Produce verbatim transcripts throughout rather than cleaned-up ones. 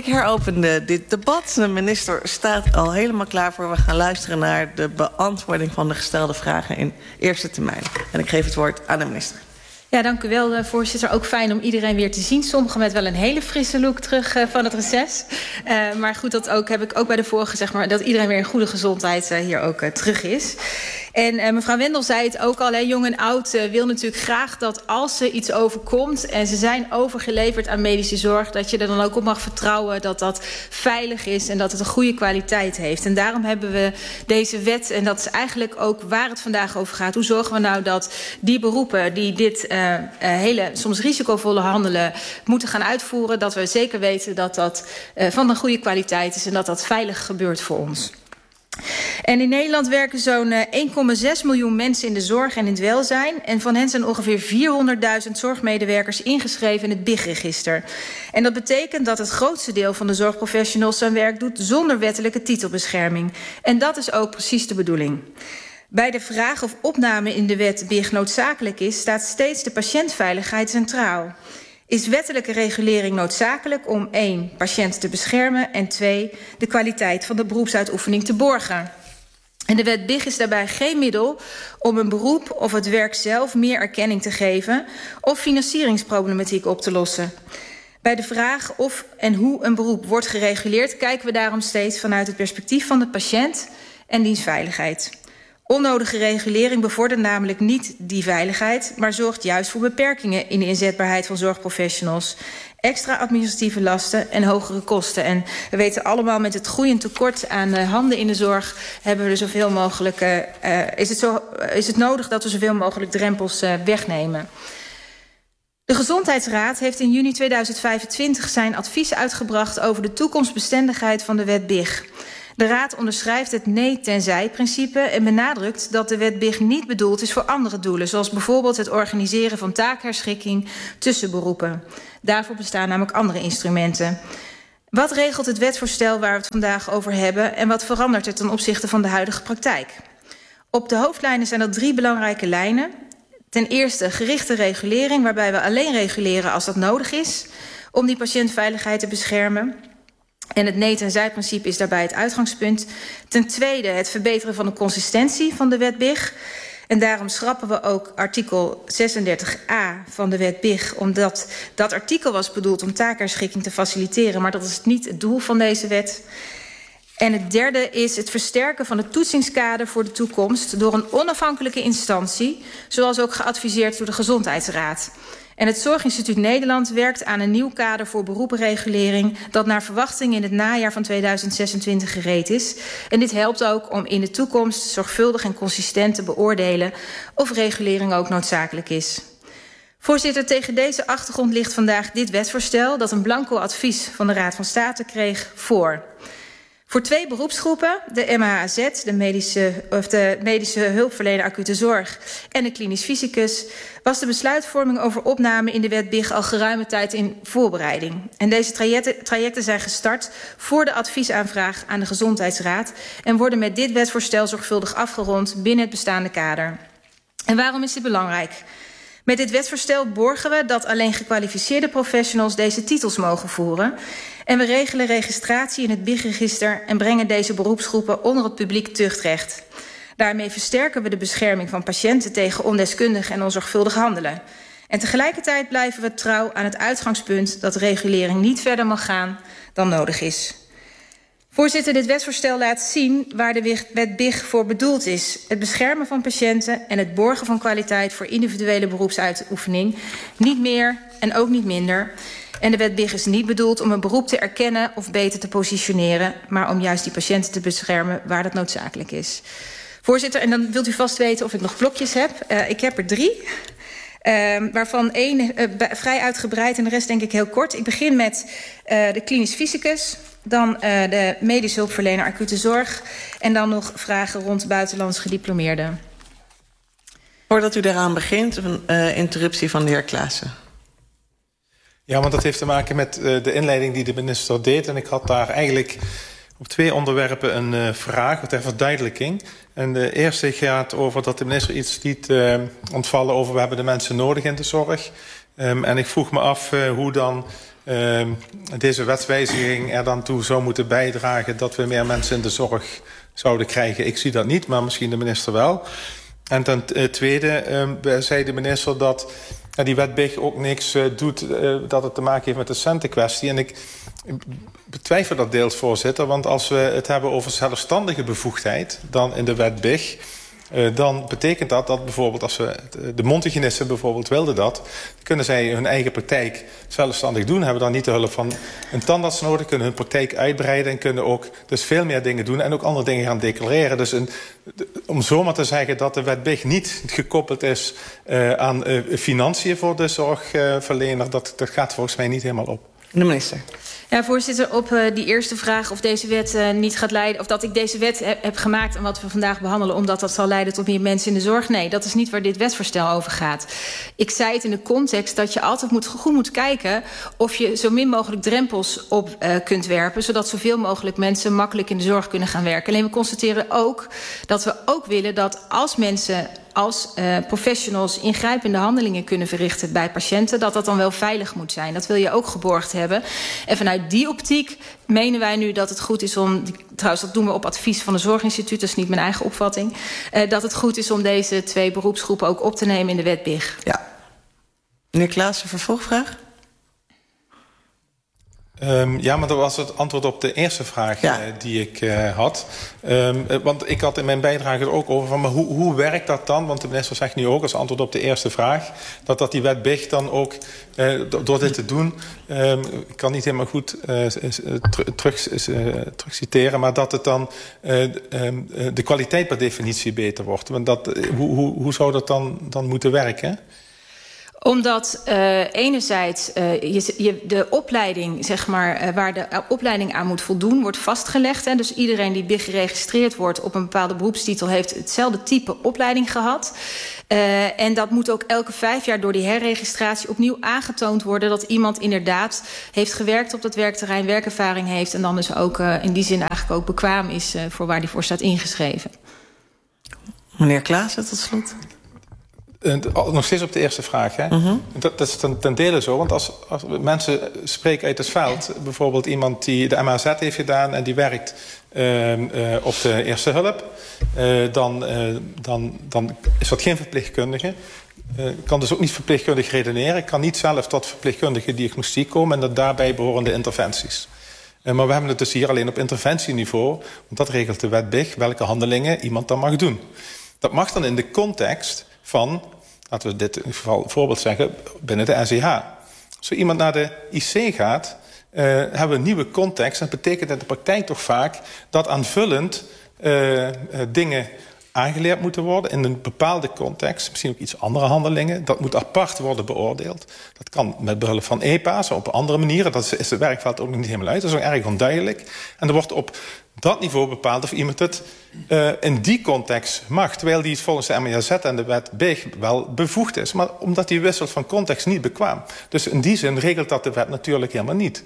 Ik heropende dit debat. De minister staat al helemaal klaar voor. We gaan luisteren naar de beantwoording van de gestelde vragen in eerste termijn. En ik geef het woord aan de minister. Ja, dank u wel, voorzitter. Ook fijn om iedereen weer te zien. Sommigen met wel een hele frisse look terug uh, van het reces. Uh, maar goed, dat ook, heb ik ook bij de vorige, zeg maar, dat iedereen weer in goede gezondheid uh, hier ook uh, terug is. En uh, mevrouw Wendel zei het ook al, hè, jong en oud uh, wil natuurlijk graag dat als ze iets overkomt en ze zijn overgeleverd aan medische zorg, dat je er dan ook op mag vertrouwen dat dat veilig is en dat het een goede kwaliteit heeft. En daarom hebben we deze wet, en dat is eigenlijk ook waar het vandaag over gaat. Hoe zorgen we nou dat die beroepen die dit uh, uh, hele, soms risicovolle handelen moeten gaan uitvoeren, dat we zeker weten dat dat uh, van een goede kwaliteit is en dat dat veilig gebeurt voor ons. En in Nederland werken zo'n één komma zes miljoen mensen in de zorg en in het welzijn. En van hen zijn ongeveer vierhonderdduizend zorgmedewerkers ingeschreven in het B I G-register. En dat betekent dat het grootste deel van de zorgprofessionals zijn werk doet zonder wettelijke titelbescherming. En dat is ook precies de bedoeling. Bij de vraag of opname in de wet B I G noodzakelijk is, staat steeds de patiëntveiligheid centraal. Is wettelijke regulering noodzakelijk om één, patiënten te beschermen en twee, de kwaliteit van de beroepsuitoefening te borgen? En de wet B I G is daarbij geen middel om een beroep of het werk zelf meer erkenning te geven of financieringsproblematiek op te lossen. Bij de vraag of en hoe een beroep wordt gereguleerd kijken we daarom steeds vanuit het perspectief van de patiënt en diens veiligheid. Onnodige regulering bevordert namelijk niet die veiligheid, maar zorgt juist voor beperkingen in de inzetbaarheid van zorgprofessionals, extra administratieve lasten en hogere kosten. En we weten allemaal, met het groeiend tekort aan uh, handen in de zorg hebben we er zoveel mogelijk, uh, uh, is, het zo, uh, is het nodig dat we zoveel mogelijk drempels uh, wegnemen. De Gezondheidsraad heeft in juni tweeduizend vijfentwintig zijn advies uitgebracht over de toekomstbestendigheid van de wet B I G. De Raad onderschrijft het nee-tenzij-principe en benadrukt dat de wet B I G niet bedoeld is voor andere doelen, zoals bijvoorbeeld het organiseren van taakherschikking tussen beroepen. Daarvoor bestaan namelijk andere instrumenten. Wat regelt het wetsvoorstel waar we het vandaag over hebben en wat verandert er ten opzichte van de huidige praktijk? Op de hoofdlijnen zijn er drie belangrijke lijnen. Ten eerste gerichte regulering, waarbij we alleen reguleren als dat nodig is om die patiëntveiligheid te beschermen. En het nee-tenzij-principe is daarbij het uitgangspunt. Ten tweede het verbeteren van de consistentie van de wet B I G. En daarom schrappen we ook artikel zesendertig a van de wet B I G, omdat dat artikel was bedoeld om taakherschikking te faciliteren, maar dat is niet het doel van deze wet. En het derde is het versterken van het toetsingskader voor de toekomst door een onafhankelijke instantie, zoals ook geadviseerd door de Gezondheidsraad. En het Zorginstituut Nederland werkt aan een nieuw kader voor beroepenregulering dat naar verwachting in het najaar van tweeduizend zesentwintig gereed is. En dit helpt ook om in de toekomst zorgvuldig en consistent te beoordelen of regulering ook noodzakelijk is. Voorzitter, tegen deze achtergrond ligt vandaag dit wetsvoorstel dat een blanco advies van de Raad van State kreeg voor. Voor twee beroepsgroepen, de M H A Z, de medische, of de medische hulpverlener acute zorg en de klinisch fysicus, was de besluitvorming over opname in de wet B I G al geruime tijd in voorbereiding. En deze trajecten, trajecten zijn gestart voor de adviesaanvraag aan de Gezondheidsraad en worden met dit wetsvoorstel zorgvuldig afgerond binnen het bestaande kader. En waarom is dit belangrijk? Met dit wetsvoorstel borgen we dat alleen gekwalificeerde professionals deze titels mogen voeren. En we regelen registratie in het B I G-register en brengen deze beroepsgroepen onder het publiek tuchtrecht. Daarmee versterken we de bescherming van patiënten tegen ondeskundig en onzorgvuldig handelen. En tegelijkertijd blijven we trouw aan het uitgangspunt dat regulering niet verder mag gaan dan nodig is. Voorzitter, dit wetsvoorstel laat zien waar de wet B I G voor bedoeld is. Het beschermen van patiënten en het borgen van kwaliteit voor individuele beroepsuitoefening. Niet meer en ook niet minder. En de wet B I G is niet bedoeld om een beroep te erkennen of beter te positioneren, maar om juist die patiënten te beschermen waar dat noodzakelijk is. Voorzitter, en dan wilt u vast weten of ik nog blokjes heb. Uh, ik heb er drie. Uh, waarvan één uh, vrij uitgebreid en de rest denk ik heel kort. Ik begin met uh, de klinisch fysicus, dan uh, de medisch hulpverlener acute zorg en dan nog vragen rond buitenlands gediplomeerden. Voordat u daaraan begint, een uh, interruptie van de heer Klaassen. Ja, want dat heeft te maken met uh, de inleiding die de minister deed. En ik had daar eigenlijk op twee onderwerpen een uh, vraag, ter verduidelijking. En de eerste gaat over dat de minister iets liet uh, ontvallen over we hebben de mensen nodig in de zorg. Um, en ik vroeg me af uh, hoe dan uh, deze wetswijziging er dan toe zou moeten bijdragen dat we meer mensen in de zorg zouden krijgen. Ik zie dat niet, maar misschien de minister wel. En ten tweede uh, zei de minister dat uh, die wet BIG ook niks uh, doet, uh, dat het te maken heeft met de centenkwestie. En ik betwijfel dat deels, voorzitter, want als we het hebben over zelfstandige bevoegdheid, dan in de wet BIG, Uh, dan betekent dat dat bijvoorbeeld, als we de mondhygiënisten bijvoorbeeld wilden dat, kunnen zij hun eigen praktijk zelfstandig doen, hebben dan niet de hulp van een tandarts nodig, kunnen hun praktijk uitbreiden en kunnen ook dus veel meer dingen doen en ook andere dingen gaan declareren. Dus een, om zomaar te zeggen dat de wet BIG niet gekoppeld is uh, aan uh, financiën voor de zorgverlener, uh, dat, dat gaat volgens mij niet helemaal op. De minister. Ja, voorzitter, op uh, die eerste vraag of deze wet uh, niet gaat leiden, of dat ik deze wet heb, heb gemaakt en wat we vandaag behandelen, omdat dat zal leiden tot meer mensen in de zorg. Nee, dat is niet waar dit wetsvoorstel over gaat. Ik zei het in de context dat je altijd moet, goed moet kijken of je zo min mogelijk drempels op uh, kunt werpen, zodat zoveel mogelijk mensen makkelijk in de zorg kunnen gaan werken. Alleen we constateren ook dat we ook willen dat als mensen als uh, professionals ingrijpende handelingen kunnen verrichten bij patiënten, dat dat dan wel veilig moet zijn. Dat wil je ook geborgd hebben. En vanuit die optiek menen wij nu dat het goed is om, trouwens dat doen we op advies van het Zorginstituut, dat is niet mijn eigen opvatting, uh, dat het goed is om deze twee beroepsgroepen ook op te nemen in de wet BIG. Ja. Meneer Klaas, een vervolgvraag? Um, ja, maar dat was het antwoord op de eerste vraag ja. uh, die ik uh, had. Um, uh, want ik had in mijn bijdrage er ook over van, maar hoe, hoe werkt dat dan? Want de minister zegt nu ook als antwoord op de eerste vraag, dat dat die wet BIG dan ook, uh, door dit te doen, um, ik kan niet helemaal goed uh, terug, uh, terug citeren, maar dat het dan uh, um, de kwaliteit per definitie beter wordt. Want dat, uh, hoe, hoe, hoe zou dat dan, dan moeten werken? Omdat uh, enerzijds uh, je, je, de opleiding, zeg maar, uh, waar de uh, opleiding aan moet voldoen, wordt vastgelegd. Hè. Dus iedereen die BIG geregistreerd wordt op een bepaalde beroepstitel heeft hetzelfde type opleiding gehad. Uh, en dat moet ook elke vijf jaar door die herregistratie opnieuw aangetoond worden dat iemand inderdaad heeft gewerkt op dat werkterrein, werkervaring heeft en dan dus ook uh, in die zin eigenlijk ook bekwaam is uh, voor waar die voor staat ingeschreven. Meneer Klaassen, tot slot. Uh, nog steeds op de eerste vraag. Hè? Mm-hmm. Dat, dat is ten, ten dele zo. Want als, als mensen spreken uit het veld, bijvoorbeeld iemand die de M H Z heeft gedaan en die werkt uh, uh, op de eerste hulp, uh, dan, uh, dan, dan is dat geen verpleegkundige. Uh, kan dus ook niet verpleegkundig redeneren. Kan niet zelf tot verpleegkundige diagnostiek komen en de daarbij behorende interventies. Uh, maar we hebben het dus hier alleen op interventieniveau, want dat regelt de wet BIG, welke handelingen iemand dan mag doen. Dat mag dan in de context van, laten we dit in ieder geval voorbeeld zeggen, binnen de N C H. Als er iemand naar de I C gaat, uh, hebben we een nieuwe context. Dat betekent in de praktijk toch vaak dat aanvullend uh, uh, dingen aangeleerd moeten worden in een bepaalde context. Misschien ook iets andere handelingen. Dat moet apart worden beoordeeld. Dat kan met behulp van E P A's, op andere manieren. Dat is, is het werkveld ook nog niet helemaal uit. Dat is ook erg onduidelijk. En er wordt op dat niveau bepaald of iemand het uh, in die context mag. Terwijl die volgens de M H Z en de wet BIG wel bevoegd is. Maar omdat die wisselt van context niet bekwaam. Dus in die zin regelt dat de wet natuurlijk helemaal niet.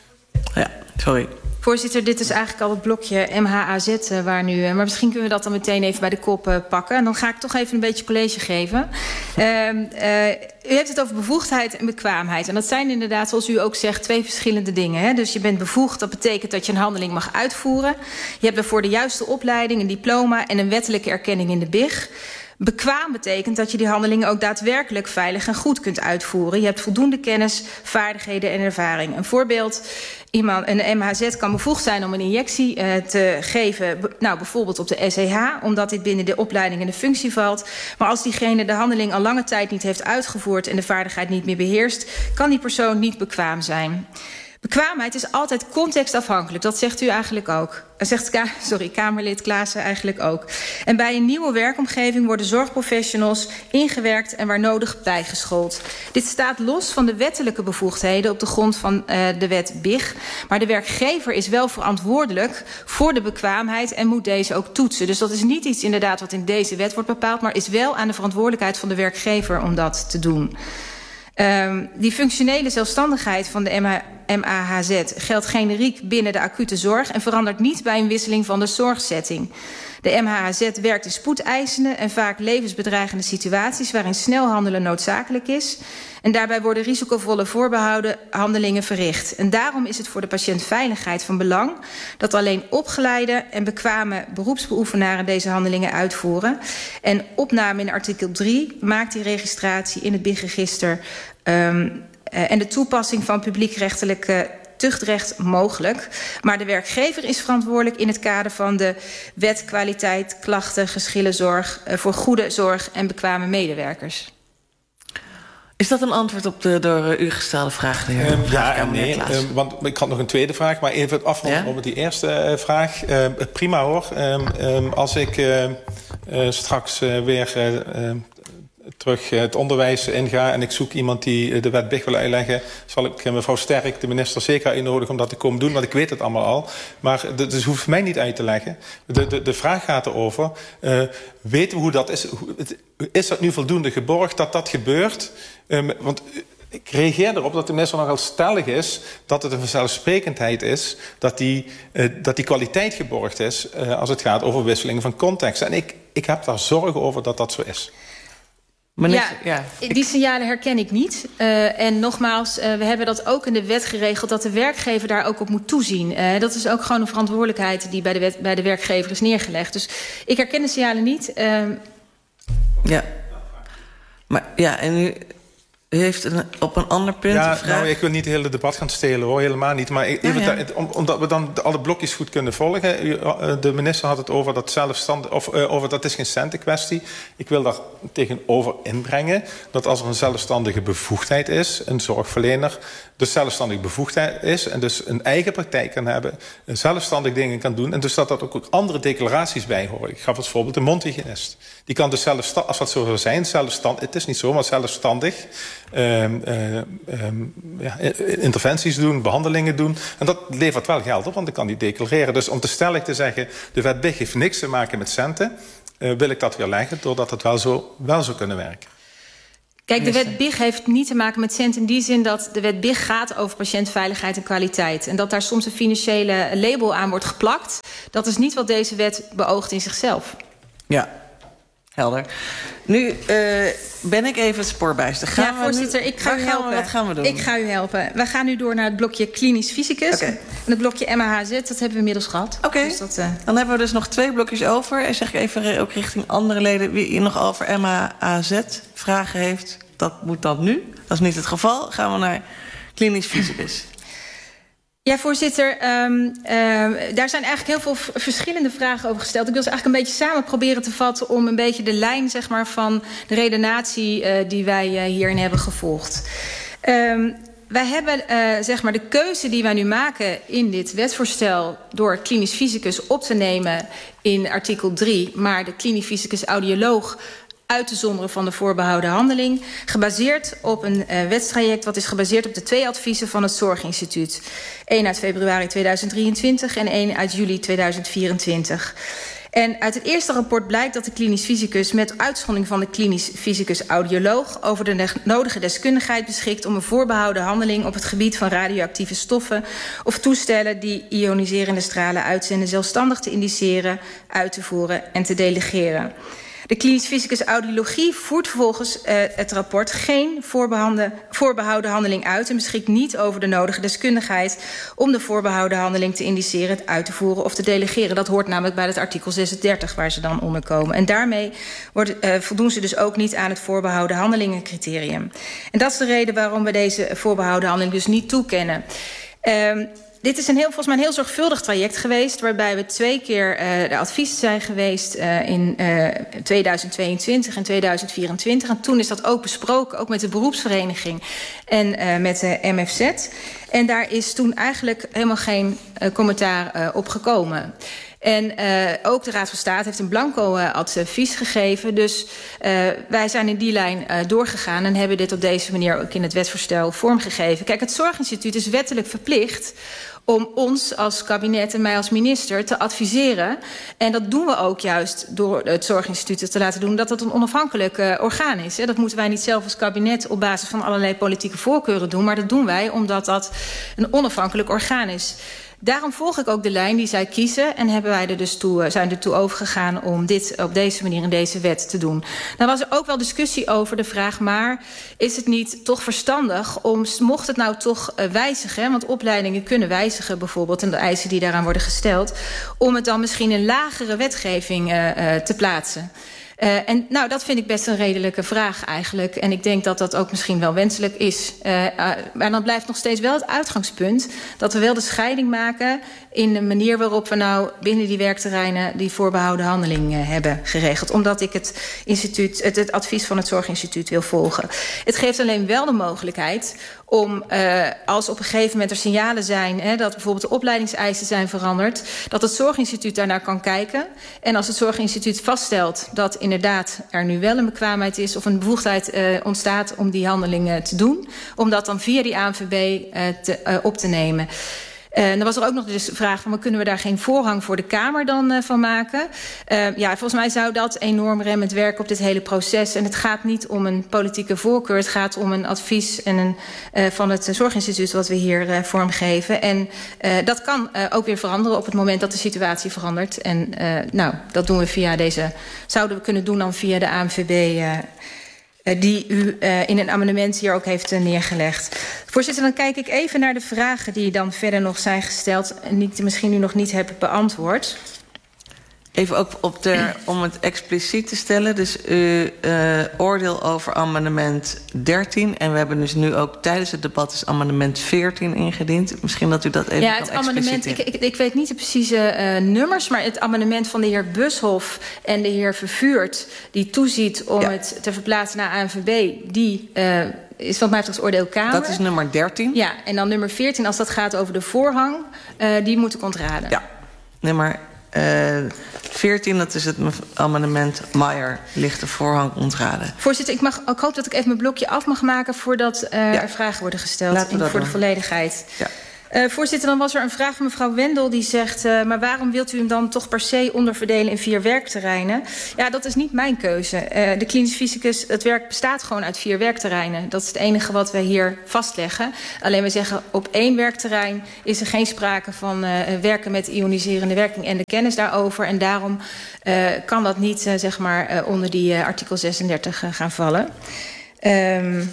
Ja, sorry. Voorzitter, dit is eigenlijk al het blokje M H A Z uh, waar nu. Uh, maar misschien kunnen we dat dan meteen even bij de kop uh, pakken. En dan ga ik toch even een beetje college geven. Uh, uh, u heeft het over bevoegdheid en bekwaamheid. En dat zijn inderdaad, zoals u ook zegt, twee verschillende dingen. Hè? Dus je bent bevoegd, dat betekent dat je een handeling mag uitvoeren. Je hebt daarvoor de juiste opleiding, een diploma en een wettelijke erkenning in de BIG. Bekwaam betekent dat je die handelingen ook daadwerkelijk veilig en goed kunt uitvoeren. Je hebt voldoende kennis, vaardigheden en ervaring. Een voorbeeld, iemand, een M H Z kan bevoegd zijn om een injectie uh, te geven, nou bijvoorbeeld op de S E H, omdat dit binnen de opleiding en de functie valt. Maar als diegene de handeling al lange tijd niet heeft uitgevoerd en de vaardigheid niet meer beheerst, kan die persoon niet bekwaam zijn. Bekwaamheid is altijd contextafhankelijk, dat zegt u eigenlijk ook. Uh, zegt Ka- sorry, Kamerlid Klaassen eigenlijk ook. En bij een nieuwe werkomgeving worden zorgprofessionals ingewerkt en waar nodig bijgeschoold. Dit staat los van de wettelijke bevoegdheden op de grond van uh, de wet BIG. Maar de werkgever is wel verantwoordelijk voor de bekwaamheid en moet deze ook toetsen. Dus dat is niet iets inderdaad wat in deze wet wordt bepaald, maar is wel aan de verantwoordelijkheid van de werkgever om dat te doen. Um, die functionele zelfstandigheid van de M A H Z geldt generiek binnen de acute zorg en verandert niet bij een wisseling van de zorgsetting. De M H A Z werkt in spoedeisende en vaak levensbedreigende situaties waarin snel handelen noodzakelijk is. En daarbij worden risicovolle voorbehouden handelingen verricht. En daarom is het voor de patiëntveiligheid van belang dat alleen opgeleide en bekwame beroepsbeoefenaren deze handelingen uitvoeren. En opname in artikel drie maakt die registratie in het B I G-register um, uh, en de toepassing van publiekrechtelijke tuchtrecht mogelijk. Maar de werkgever is verantwoordelijk in het kader van de wet kwaliteit, klachten, geschillenzorg uh, voor goede zorg en bekwame medewerkers. Is dat een antwoord op de door u gestelde vraag? De heer Um, ja en nee, um, want ik had nog een tweede vraag, maar even het afronden ja? op die eerste uh, vraag. Uh, prima hoor. Um, um, als ik uh, uh, straks uh, weer uh, terug het onderwijs inga en ik zoek iemand die de wet B I G wil uitleggen, zal ik mevrouw Sterk, de minister, zeker uitnodigen om dat te komen doen, want ik weet het allemaal al. Maar dat dus hoeft mij niet uit te leggen. De, de, de vraag gaat erover, uh, weten we hoe dat is? Is dat nu voldoende geborgd dat dat gebeurt? Um, want ik reageer erop dat de minister nogal stellig is dat het een vanzelfsprekendheid is dat die, uh, dat die kwaliteit geborgd is uh, als het gaat over wisseling van context. En ik, ik heb daar zorgen over dat dat zo is. Minister, ja, ja, die signalen herken ik niet. Uh, en nogmaals, uh, we hebben dat ook in de wet geregeld, dat de werkgever daar ook op moet toezien. Uh, dat is ook gewoon een verantwoordelijkheid die bij de, wet, bij de werkgever is neergelegd. Dus ik herken de signalen niet. Uh... Ja, maar ja, en u, u heeft een, op een ander punt ja, een vraag. Nou, ik wil niet het hele debat gaan stelen, hoor, helemaal niet. Maar even oh, ja. da, om, omdat we dan alle blokjes goed kunnen volgen. U, de minister had het over dat zelfstandig, of uh, over dat is geen centenkwestie. Ik wil daar tegenover inbrengen dat als er een zelfstandige bevoegdheid is, een zorgverlener dus zelfstandig bevoegdheid is en dus een eigen praktijk kan hebben, zelfstandig dingen kan doen en dus dat dat ook andere declaraties bij horen. Ik gaf als voorbeeld de mondhygiënist. Die kan dus zelfstandig, als dat zo zou zijn, zelfstandig, het is niet zo, maar zelfstandig um, uh, um, ja, interventies doen, behandelingen doen. En dat levert wel geld op, want dan kan die declareren. Dus om te stellig te zeggen, de wet B I G heeft niks te maken met centen, uh, wil ik dat weer leggen, doordat het wel zo, wel zou kunnen werken. Kijk, de wet B I G heeft niet te maken met cent in die zin dat de wet B I G gaat over patiëntveiligheid en kwaliteit. En dat daar soms een financiële label aan wordt geplakt, dat is niet wat deze wet beoogt in zichzelf. Ja, helder. Nu uh, ben ik even het spoorbijster. Gaan ja, voorzitter, nu, ik ga u helpen. We, wat gaan we doen? Ik ga u helpen. We gaan nu door naar het blokje klinisch fysicus. Okay. En het blokje M H Z, dat hebben we inmiddels gehad. Oké, okay. dus uh... dan hebben we dus nog twee blokjes over. En zeg ik even ook richting andere leden wie nog over M H Z vragen heeft. Dat moet dan nu. Dat is niet het geval. Gaan we naar klinisch fysicus. Ja, voorzitter, um, uh, daar zijn eigenlijk heel veel verschillende vragen over gesteld. Ik wil ze eigenlijk een beetje samen proberen te vatten om een beetje de lijn, zeg maar, van de redenatie uh, die wij uh, hierin hebben gevolgd. Um, wij hebben uh, zeg maar de keuze die wij nu maken in dit wetsvoorstel door klinisch fysicus op te nemen in artikel drie, maar de klinisch fysicus audioloog uit te zonderen van de voorbehouden handeling, gebaseerd op een uh, wetstraject wat is gebaseerd op de twee adviezen van het Zorginstituut. Eén uit februari tweeduizend drieëntwintig en één uit juli tweeduizend vierentwintig. En uit het eerste rapport blijkt dat de klinisch fysicus met uitzondering van de klinisch fysicus audioloog over de nodige deskundigheid beschikt om een voorbehouden handeling op het gebied van radioactieve stoffen of toestellen die ioniserende stralen uitzenden zelfstandig te indiceren, uit te voeren en te delegeren. De klinisch fysicus audiologie voert vervolgens uh, het rapport geen voorbehouden handeling uit en beschikt niet over de nodige deskundigheid om de voorbehouden handeling te indiceren, het uit te voeren of te delegeren. Dat hoort namelijk bij het artikel zesendertig waar ze dan onder komen. En daarmee wordt, uh, voldoen ze dus ook niet aan het voorbehouden handelingencriterium. En dat is de reden waarom we deze voorbehouden handeling dus niet toekennen. Um, Dit is een heel, volgens mij een heel zorgvuldig traject geweest, waarbij we twee keer uh, de adviezen zijn geweest uh, in uh, tweeduizend tweeëntwintig en tweeduizend vierentwintig. En toen is dat ook besproken, ook met de beroepsvereniging en uh, met de M F Z. En daar is toen eigenlijk helemaal geen uh, commentaar uh, op gekomen. En uh, ook de Raad van State heeft een blanco uh, advies gegeven. Dus uh, wij zijn in die lijn uh, doorgegaan en hebben dit op deze manier ook in het wetsvoorstel vormgegeven. Kijk, het Zorginstituut is wettelijk verplicht om ons als kabinet en mij als minister te adviseren. En dat doen we ook juist door het Zorginstituut te laten doen dat het een onafhankelijk uh, orgaan is. Hè. Dat moeten wij niet zelf als kabinet op basis van allerlei politieke voorkeuren doen, maar dat doen wij omdat dat een onafhankelijk orgaan is. Daarom volg ik ook de lijn die zij kiezen en hebben wij er dus toe, zijn er toe overgegaan om dit op deze manier in deze wet te doen. Nou was er ook wel discussie over de vraag, maar is het niet toch verstandig om, mocht het nou toch uh, wijzigen, want opleidingen kunnen wijzigen bijvoorbeeld en de eisen die daaraan worden gesteld, om het dan misschien in lagere wetgeving uh, uh, te plaatsen. Uh, en nou, dat vind ik best een redelijke vraag eigenlijk. En ik denk dat dat ook misschien wel wenselijk is. Uh, uh, maar dan blijft nog steeds wel het uitgangspunt dat we wel de scheiding maken in de manier waarop we nou binnen die werkterreinen die voorbehouden handeling uh, hebben geregeld. Omdat ik het, instituut, het, het advies van het Zorginstituut wil volgen. Het geeft alleen wel de mogelijkheid om, uh, als op een gegeven moment er signalen zijn, hè, dat bijvoorbeeld de opleidingseisen zijn veranderd, dat het Zorginstituut daarnaar kan kijken. En als het Zorginstituut vaststelt dat inderdaad er nu wel een bekwaamheid is of een bevoegdheid uh, ontstaat om die handelingen te doen, om dat dan via die A N V B uh, te, uh, op te nemen. Uh, dan was er ook nog de vraag van, maar kunnen we daar geen voorrang voor de Kamer dan uh, van maken? Uh, ja, volgens mij zou dat enorm remmend werken op dit hele proces. En het gaat niet om een politieke voorkeur. Het gaat om een advies en een, uh, van het Zorginstituut wat we hier uh, vormgeven. En uh, dat kan uh, ook weer veranderen op het moment dat de situatie verandert. En uh, nou, dat doen we via deze, zouden we kunnen doen dan via de A N V B... Uh, die u uh, in een amendement hier ook heeft uh, neergelegd. Voorzitter, dan kijk ik even naar de vragen die dan verder nog zijn gesteld en die ik misschien nu nog niet heb beantwoord. Even ook op de, om het expliciet te stellen. Dus u uh, oordeel over amendement dertien. En we hebben dus nu ook tijdens het debat is amendement veertien ingediend. Misschien dat u dat even ja, kan het amendement, ik, ik, ik weet niet de precieze uh, nummers, maar het amendement van de heer Bushoff en de heer Vervuurt, die toeziet om ja. het te verplaatsen naar A N V B, die uh, is wat mij betreft oordeel Kamer. Dat is nummer dertien. Ja, en dan nummer veertien, als dat gaat over de voorrang, uh, die moet ik ontraden. Ja, nummer Uh, veertien, dat is het amendement Meijer, ligt de voorrang ontraden. Voorzitter, ik, mag, ik hoop dat ik even mijn blokje af mag maken voordat uh, ja. er vragen worden gesteld en voor doen. de volledigheid. Ja. Uh, voorzitter, dan was er een vraag van mevrouw Wendel die zegt, uh, maar waarom wilt u hem dan toch per se onderverdelen in vier werkterreinen? Ja, dat is niet mijn keuze. Uh, de klinisch fysicus, het werk bestaat gewoon uit vier werkterreinen. Dat is het enige wat wij hier vastleggen. Alleen we zeggen, op één werkterrein is er geen sprake van uh, werken met ioniserende werking en de kennis daarover. En daarom uh, kan dat niet uh, zeg maar, uh, onder die uh, artikel zesendertig uh, gaan vallen. Um,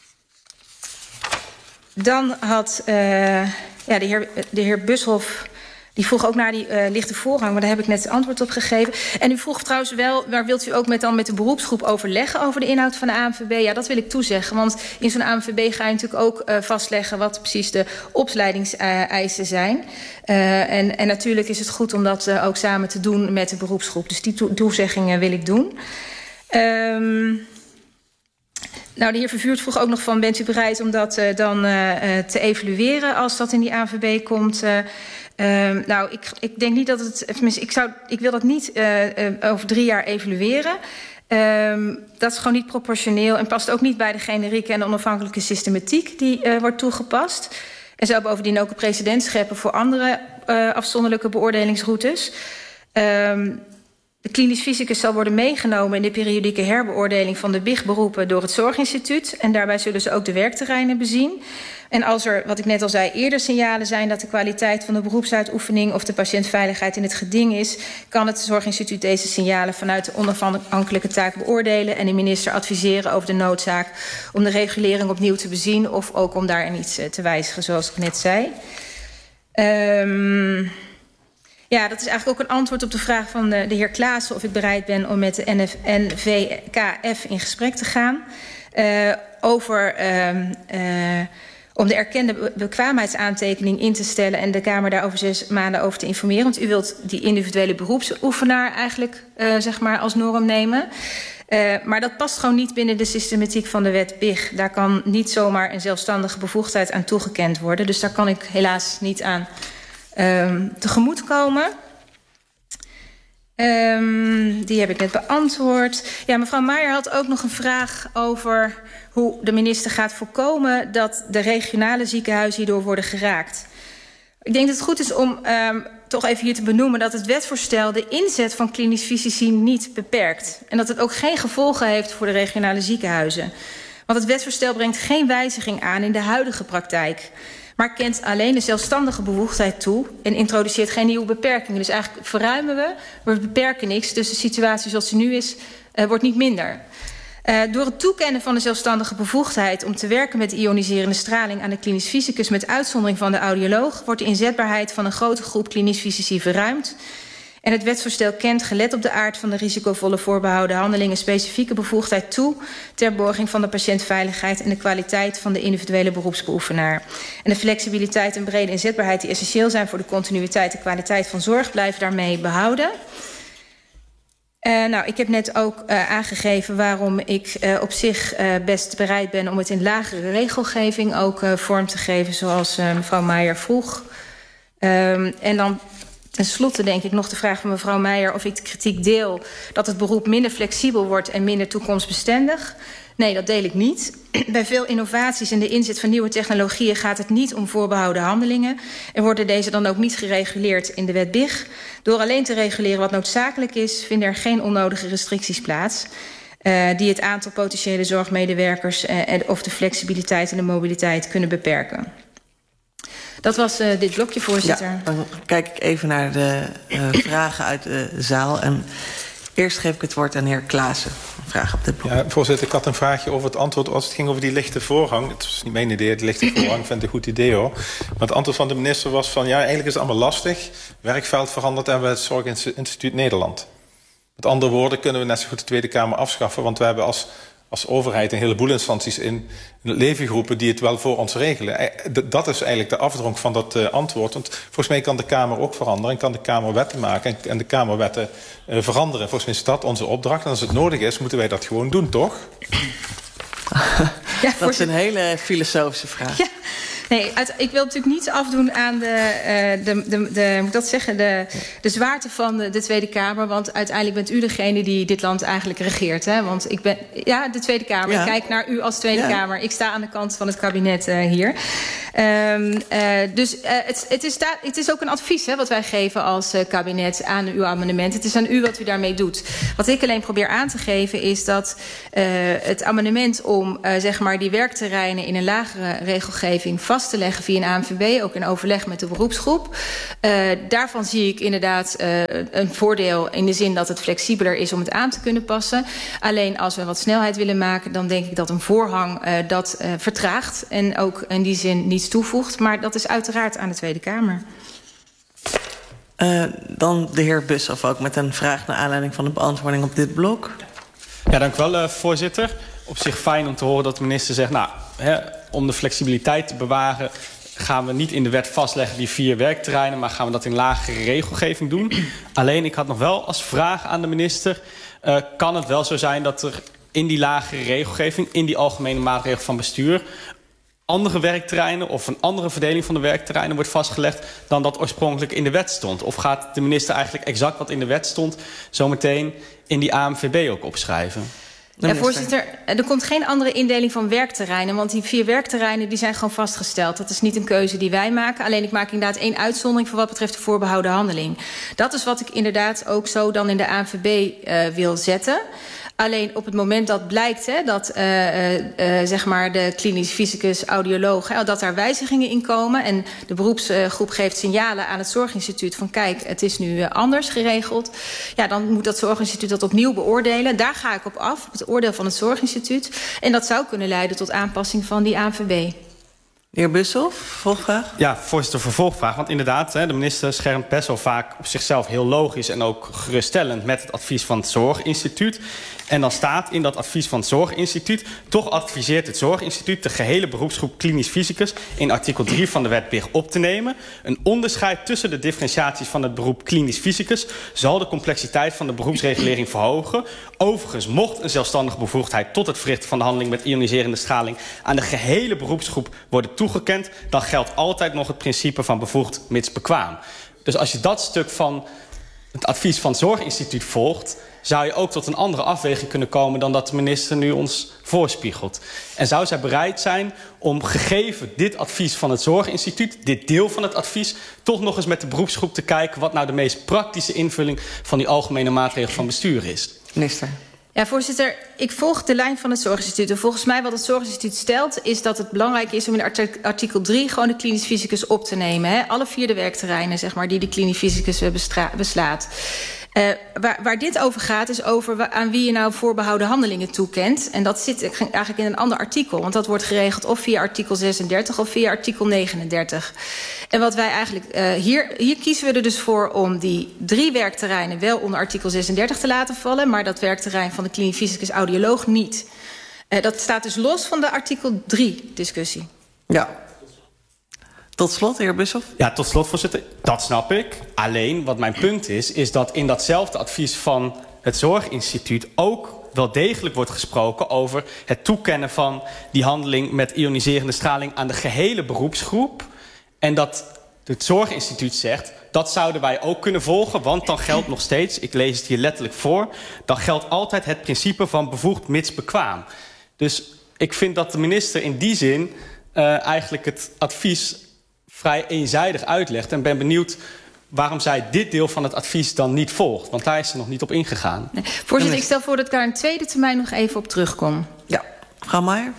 Dan had uh, ja, de, heer, de heer Bushoff, die vroeg ook naar die uh, lichte voorrang, maar daar heb ik net antwoord op gegeven. En u vroeg trouwens wel, waar wilt u ook met, dan met de beroepsgroep overleggen over de inhoud van de A N V B? Ja, dat wil ik toezeggen, want in zo'n A N V B ga je natuurlijk ook uh, vastleggen wat precies de opleidingseisen zijn. Uh, en, en natuurlijk is het goed om dat uh, ook samen te doen met de beroepsgroep. Dus die to- toezeggingen wil ik doen. Um, Nou, de heer Vervuurt vroeg ook nog van, bent u bereid om dat uh, dan uh, te evalueren als dat in die A N V B komt? Uh, uh, nou, ik, ik denk niet dat het, tenminste, ik, zou, ik wil dat niet uh, uh, over drie jaar evalueren. Um, dat is gewoon niet proportioneel en past ook niet bij de generieke en onafhankelijke systematiek die uh, wordt toegepast. En zou bovendien ook een precedent scheppen voor andere uh, afzonderlijke beoordelingsroutes. Um, De klinisch fysicus zal worden meegenomen in de periodieke herbeoordeling van de B I G-beroepen door het Zorginstituut. En daarbij zullen ze ook de werkterreinen bezien. En als er, wat ik net al zei, eerder signalen zijn dat de kwaliteit van de beroepsuitoefening of de patiëntveiligheid in het geding is, kan het Zorginstituut deze signalen vanuit de onafhankelijke taak beoordelen en de minister adviseren over de noodzaak om de regulering opnieuw te bezien of ook om daar iets te wijzigen, zoals ik net zei. Um, Ja, dat is eigenlijk ook een antwoord op de vraag van de, de heer Klaassen of ik bereid ben om met de N V K F in gesprek te gaan uh, over uh, uh, om de erkende bekwaamheidsaantekening in te stellen en de Kamer daar over zes maanden over te informeren. Want u wilt die individuele beroepsoefenaar eigenlijk uh, zeg maar als norm nemen. Uh, maar dat past gewoon niet binnen de systematiek van de wet B I G. Daar kan niet zomaar een zelfstandige bevoegdheid aan toegekend worden. Dus daar kan ik helaas niet aan Um, tegemoetkomen. Um, die heb ik net beantwoord. Ja, mevrouw Meijer had ook nog een vraag over hoe de minister gaat voorkomen dat de regionale ziekenhuizen hierdoor worden geraakt. Ik denk dat het goed is om um, toch even hier te benoemen dat het wetsvoorstel de inzet van klinisch fysici niet beperkt. En dat het ook geen gevolgen heeft voor de regionale ziekenhuizen. Want het wetsvoorstel brengt geen wijziging aan in de huidige praktijk. maar kent alleen de zelfstandige bevoegdheid toe en introduceert geen nieuwe beperkingen. Dus eigenlijk verruimen we, maar we beperken niks. Dus de situatie zoals die nu is, uh, wordt niet minder. Uh, door het toekennen van de zelfstandige bevoegdheid om te werken met ioniserende straling aan de klinisch fysicus met uitzondering van de audioloog, wordt de inzetbaarheid van een grote groep klinisch fysici verruimd. En het wetsvoorstel kent, gelet op de aard van de risicovolle voorbehouden handelingen, specifieke bevoegdheid toe ter borging van de patiëntveiligheid en de kwaliteit van de individuele beroepsbeoefenaar. En de flexibiliteit en brede inzetbaarheid die essentieel zijn voor de continuïteit en kwaliteit van zorg blijven daarmee behouden. Uh, nou, ik heb net ook uh, aangegeven waarom ik uh, op zich uh, best bereid ben om het in lagere regelgeving ook uh, vorm te geven, zoals uh, mevrouw Meijer vroeg. Um, en dan ten slotte denk ik nog de vraag van mevrouw Meijer of ik de kritiek deel dat het beroep minder flexibel wordt en minder toekomstbestendig. Nee, dat deel ik niet. Bij veel innovaties en de inzet van nieuwe technologieën gaat het niet om voorbehouden handelingen en worden deze dan ook niet gereguleerd in de wet B I G. Door alleen te reguleren wat noodzakelijk is, vinden er geen onnodige restricties plaats uh, die het aantal potentiële zorgmedewerkers uh, of de flexibiliteit en de mobiliteit kunnen beperken. Dat was uh, dit blokje, voorzitter. Ja, dan kijk ik even naar de uh, vragen uit de zaal. En eerst geef ik het woord aan de heer Klaassen. Een vraag op dit blok. Ja, voorzitter, ik had een vraagje over het antwoord als het ging over die lichte voorrang. Het was niet mijn idee, die lichte voorrang. Ik vind het een goed idee, hoor. Maar het antwoord van de minister was van, ja, eigenlijk is het allemaal lastig. Werkveld verandert en we het Zorginstituut Nederland. Met andere woorden kunnen we net zo goed de Tweede Kamer afschaffen, want we hebben als als overheid een heleboel instanties in het leven geroepen die het wel voor ons regelen. Dat is eigenlijk de afdronk van dat uh, antwoord. Want volgens mij kan de Kamer ook veranderen en kan de Kamer wetten maken en, en de Kamerwetten uh, veranderen. Volgens mij is dat onze opdracht. En als het nodig is, moeten wij dat gewoon doen, toch? Ja, dat is een hele filosofische vraag. Ja. Nee, uit, ik wil natuurlijk niet afdoen aan de, uh, de, de, de, moet ik dat zeggen, de, de zwaarte van de, de Tweede Kamer. Want uiteindelijk bent u degene die dit land eigenlijk regeert. Hè? Want ik ben, ja, de Tweede Kamer. Ja. Ik kijk naar u als Tweede ja. Kamer. Ik sta aan de kant van het kabinet uh, hier. Um, uh, dus uh, het, het, is da- het is ook een advies hè, wat wij geven als uh, kabinet aan uw amendement. Het is aan u wat u daarmee doet. Wat ik alleen probeer aan te geven is dat uh, het amendement om uh, zeg maar die werkterreinen in een lagere regelgeving vast te leggen via een A N V B, ook in overleg met de beroepsgroep. Uh, daarvan zie ik inderdaad uh, een voordeel in de zin dat het flexibeler is om het aan te kunnen passen. Alleen als we wat snelheid willen maken, dan denk ik dat een voorhang uh, dat uh, vertraagt en ook in die zin niets toevoegt. Maar dat is uiteraard aan de Tweede Kamer. Uh, dan de heer Busshoff ook met een vraag naar aanleiding van de beantwoording op dit blok. Ja, dank u wel, uh, voorzitter. Op zich fijn om te horen dat de minister zegt, nou, hè, om de flexibiliteit te bewaren gaan we niet in de wet vastleggen die vier werkterreinen, maar gaan we dat in lagere regelgeving doen. Alleen, ik had nog wel als vraag aan de minister, uh, kan het wel zo zijn dat er in die lagere regelgeving, in die algemene maatregel van bestuur, andere werkterreinen of een andere verdeling van de werkterreinen wordt vastgelegd dan dat oorspronkelijk in de wet stond? Of gaat de minister eigenlijk exact wat in de wet stond zometeen in die A N V B ook opschrijven? Ja, voorzitter, er komt geen andere indeling van werkterreinen, want die vier werkterreinen die zijn gewoon vastgesteld. Dat is niet een keuze die wij maken. Alleen ik maak inderdaad één uitzondering voor wat betreft de voorbehouden handeling. Dat is wat ik inderdaad ook zo dan in de A N V B uh, wil zetten. Alleen op het moment dat blijkt hè, dat uh, uh, zeg maar de klinisch fysicus, audioloog, hè, dat daar wijzigingen in komen en de beroepsgroep geeft signalen aan het Zorginstituut van kijk, het is nu uh, anders geregeld. Ja, dan moet dat Zorginstituut dat opnieuw beoordelen. Daar ga ik op af, op het oordeel van het Zorginstituut. En dat zou kunnen leiden tot aanpassing van die A N V B. De heer Busshoff, volgvraag. Ja, voorzitter, vervolgvraag. Want inderdaad, hè, de minister schermt best wel vaak op zichzelf heel logisch en ook geruststellend met het advies van het Zorginstituut. En dan staat in dat advies van het Zorginstituut, toch adviseert het Zorginstituut de gehele beroepsgroep klinisch fysicus in artikel drie van de wet B I G op te nemen. Een onderscheid tussen de differentiaties van het beroep klinisch fysicus zal de complexiteit van de beroepsregulering verhogen. Overigens, mocht een zelfstandige bevoegdheid tot het verrichten van de handeling met ioniserende straling aan de gehele beroepsgroep worden toegekend, dan geldt altijd nog het principe van bevoegd mits bekwaam. Dus als je dat stuk van het advies van het Zorginstituut volgt, zou je ook tot een andere afweging kunnen komen dan dat de minister nu ons voorspiegelt. En zou zij bereid zijn om gegeven dit advies van het Zorginstituut, dit deel van het advies, toch nog eens met de beroepsgroep te kijken wat nou de meest praktische invulling van die algemene maatregel van bestuur is? Minister. Ja, voorzitter, ik volg de lijn van het Zorginstituut. En volgens mij wat het Zorginstituut stelt, is dat het belangrijk is om in artikel drie gewoon de klinisch fysicus op te nemen. Hè? Alle vier de werkterreinen, zeg maar, die de klinisch fysicus beslaat. Uh, waar, waar dit over gaat, is over aan wie je nou voorbehouden handelingen toekent. En dat zit eigenlijk in een ander artikel. Want dat wordt geregeld of via artikel zesendertig of via artikel negenendertig. En wat wij eigenlijk uh, hier, hier kiezen we er dus voor om die drie werkterreinen wel onder artikel zesendertig te laten vallen, maar dat werkterrein van de klinisch fysicus audioloog niet. Uh, dat staat dus los van de artikel drie discussie. Ja. Tot slot, de heer Bushoff. Ja, tot slot, voorzitter. Dat snap ik. Alleen, wat mijn punt is, is dat in datzelfde advies van het Zorginstituut ook wel degelijk wordt gesproken over het toekennen van die handeling met ioniserende straling aan de gehele beroepsgroep. En dat het Zorginstituut zegt, dat zouden wij ook kunnen volgen, want dan geldt nog steeds, ik lees het hier letterlijk voor, dan geldt altijd het principe van bevoegd mits bekwaam. Dus ik vind dat de minister in die zin uh, eigenlijk het advies vrij eenzijdig uitlegt. En ben benieuwd waarom zij dit deel van het advies dan niet volgt. Want daar is ze nog niet op ingegaan. Nee. Voorzitter, ik stel voor dat ik daar een tweede termijn nog even op terugkom. Ja, mevrouw Maier.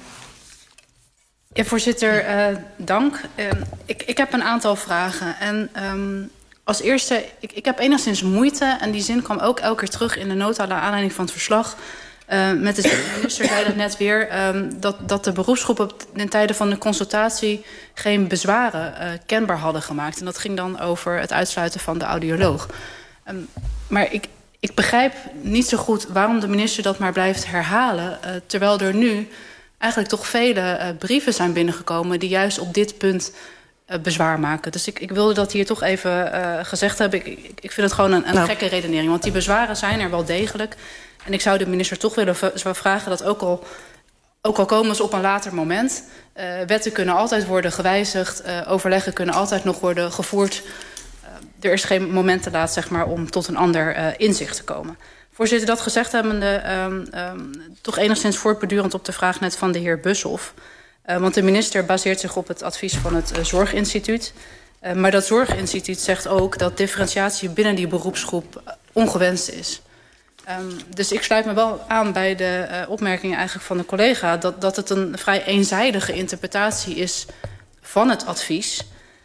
Ja, voorzitter, uh, dank. Uh, ik, ik heb een aantal vragen. En um, als eerste, ik, ik heb enigszins moeite, en die zin kwam ook elke keer terug in de nota naar aanleiding van het verslag. Uh, met de minister zei dat net weer, um, dat, dat de beroepsgroepen op in tijden van de consultatie geen bezwaren uh, kenbaar hadden gemaakt. En dat ging dan over het uitsluiten van de audioloog. Um, maar ik, ik begrijp niet zo goed waarom de minister dat maar blijft herhalen, uh, terwijl er nu eigenlijk toch vele uh, brieven zijn binnengekomen die juist op dit punt uh, bezwaar maken. Dus ik, ik wilde dat hier toch even uh, gezegd hebben. Ik, ik, ik vind het gewoon een, een nou. gekke redenering, want die bezwaren zijn er wel degelijk. En ik zou de minister toch willen vragen dat ook al, ook al komen ze op een later moment, uh, wetten kunnen altijd worden gewijzigd, uh, overleggen kunnen altijd nog worden gevoerd. Uh, er is geen moment te laat, zeg maar, om tot een ander uh, inzicht te komen. Voorzitter, dat gezegd hebbende, um, um, toch enigszins voortbedurend op de vraag net van de heer Bushoff. Uh, want de minister baseert zich op het advies van het uh, Zorginstituut. Uh, maar dat Zorginstituut zegt ook dat differentiatie binnen die beroepsgroep uh, ongewenst is. Um, dus ik sluit me wel aan bij de uh, opmerkingen eigenlijk van de collega, dat, dat het een vrij eenzijdige interpretatie is van het advies.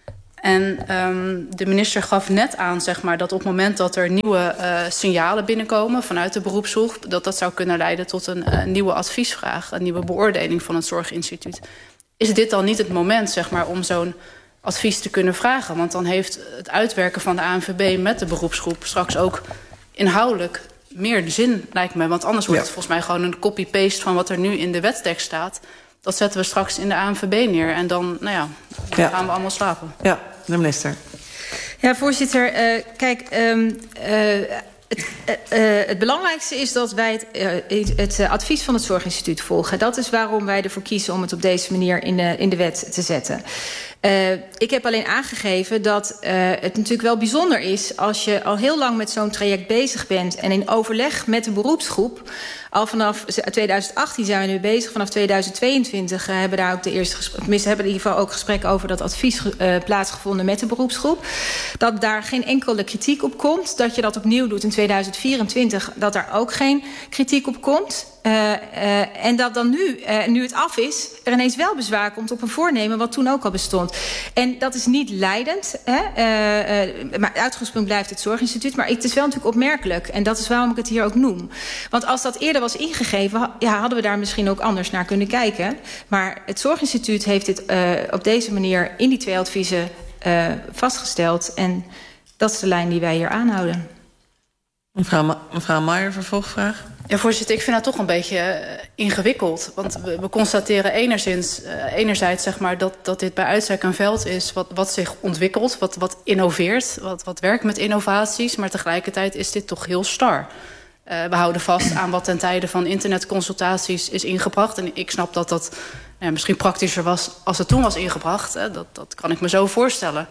En um, de minister gaf net aan, zeg maar, dat op het moment dat er nieuwe uh, signalen binnenkomen vanuit de beroepsgroep, dat dat zou kunnen leiden tot een uh, nieuwe adviesvraag, een nieuwe beoordeling van het Zorginstituut. Is dit dan niet het moment, zeg maar, om zo'n advies te kunnen vragen? Want dan heeft het uitwerken van de A N V B met de beroepsgroep straks ook inhoudelijk meer zin, lijkt me. Want anders wordt ja. het volgens mij gewoon een copy-paste van wat er nu in de wetstekst staat. Dat zetten we straks in de A N V B neer. En dan, nou ja, dan ja. gaan we allemaal slapen. Ja, de minister. Ja, voorzitter. Uh, kijk, um, uh, het, uh, uh, het belangrijkste is dat wij het, uh, het uh, advies van het Zorginstituut volgen. Dat is waarom wij ervoor kiezen om het op deze manier in de, in de wet te zetten. Uh, ik heb alleen aangegeven dat uh, het natuurlijk wel bijzonder is als je al heel lang met zo'n traject bezig bent en in overleg met de beroepsgroep, al vanaf tweeduizend achttien zijn we nu bezig, vanaf tweeduizend tweeëntwintig uh, hebben daar ook de eerste gesprekken, tenminste hebben in ieder geval ook gesprekken over dat advies uh, plaatsgevonden met de beroepsgroep, dat daar geen enkele kritiek op komt, dat je dat opnieuw doet in tweeduizend vierentwintig, dat daar ook geen kritiek op komt. Uh, uh, en dat dan nu, uh, nu het af is, er ineens wel bezwaar komt op een voornemen wat toen ook al bestond. En dat is niet leidend, hè? Uh, uh, maar het uitgangspunt blijft het Zorginstituut. Maar het is wel natuurlijk opmerkelijk. En dat is waarom ik het hier ook noem. Want als dat eerder was ingegeven, ja, hadden we daar misschien ook anders naar kunnen kijken. Maar het Zorginstituut heeft dit uh, op deze manier in die twee adviezen uh, vastgesteld. En dat is de lijn die wij hier aanhouden. Mevrouw, Ma mevrouw Maier, vervolgvraag. Ja, voorzitter, ik vind dat toch een beetje uh, ingewikkeld. Want we, we constateren enerzins, uh, enerzijds, zeg maar, dat, dat dit bij uitstek een veld is wat, wat zich ontwikkelt, wat, wat innoveert, wat, wat werkt met innovaties. Maar tegelijkertijd is dit toch heel star. Uh, we houden vast aan wat ten tijde van internetconsultaties is ingebracht. En ik snap dat dat uh, misschien praktischer was als het toen was ingebracht. Hè. Dat, dat kan ik me zo voorstellen.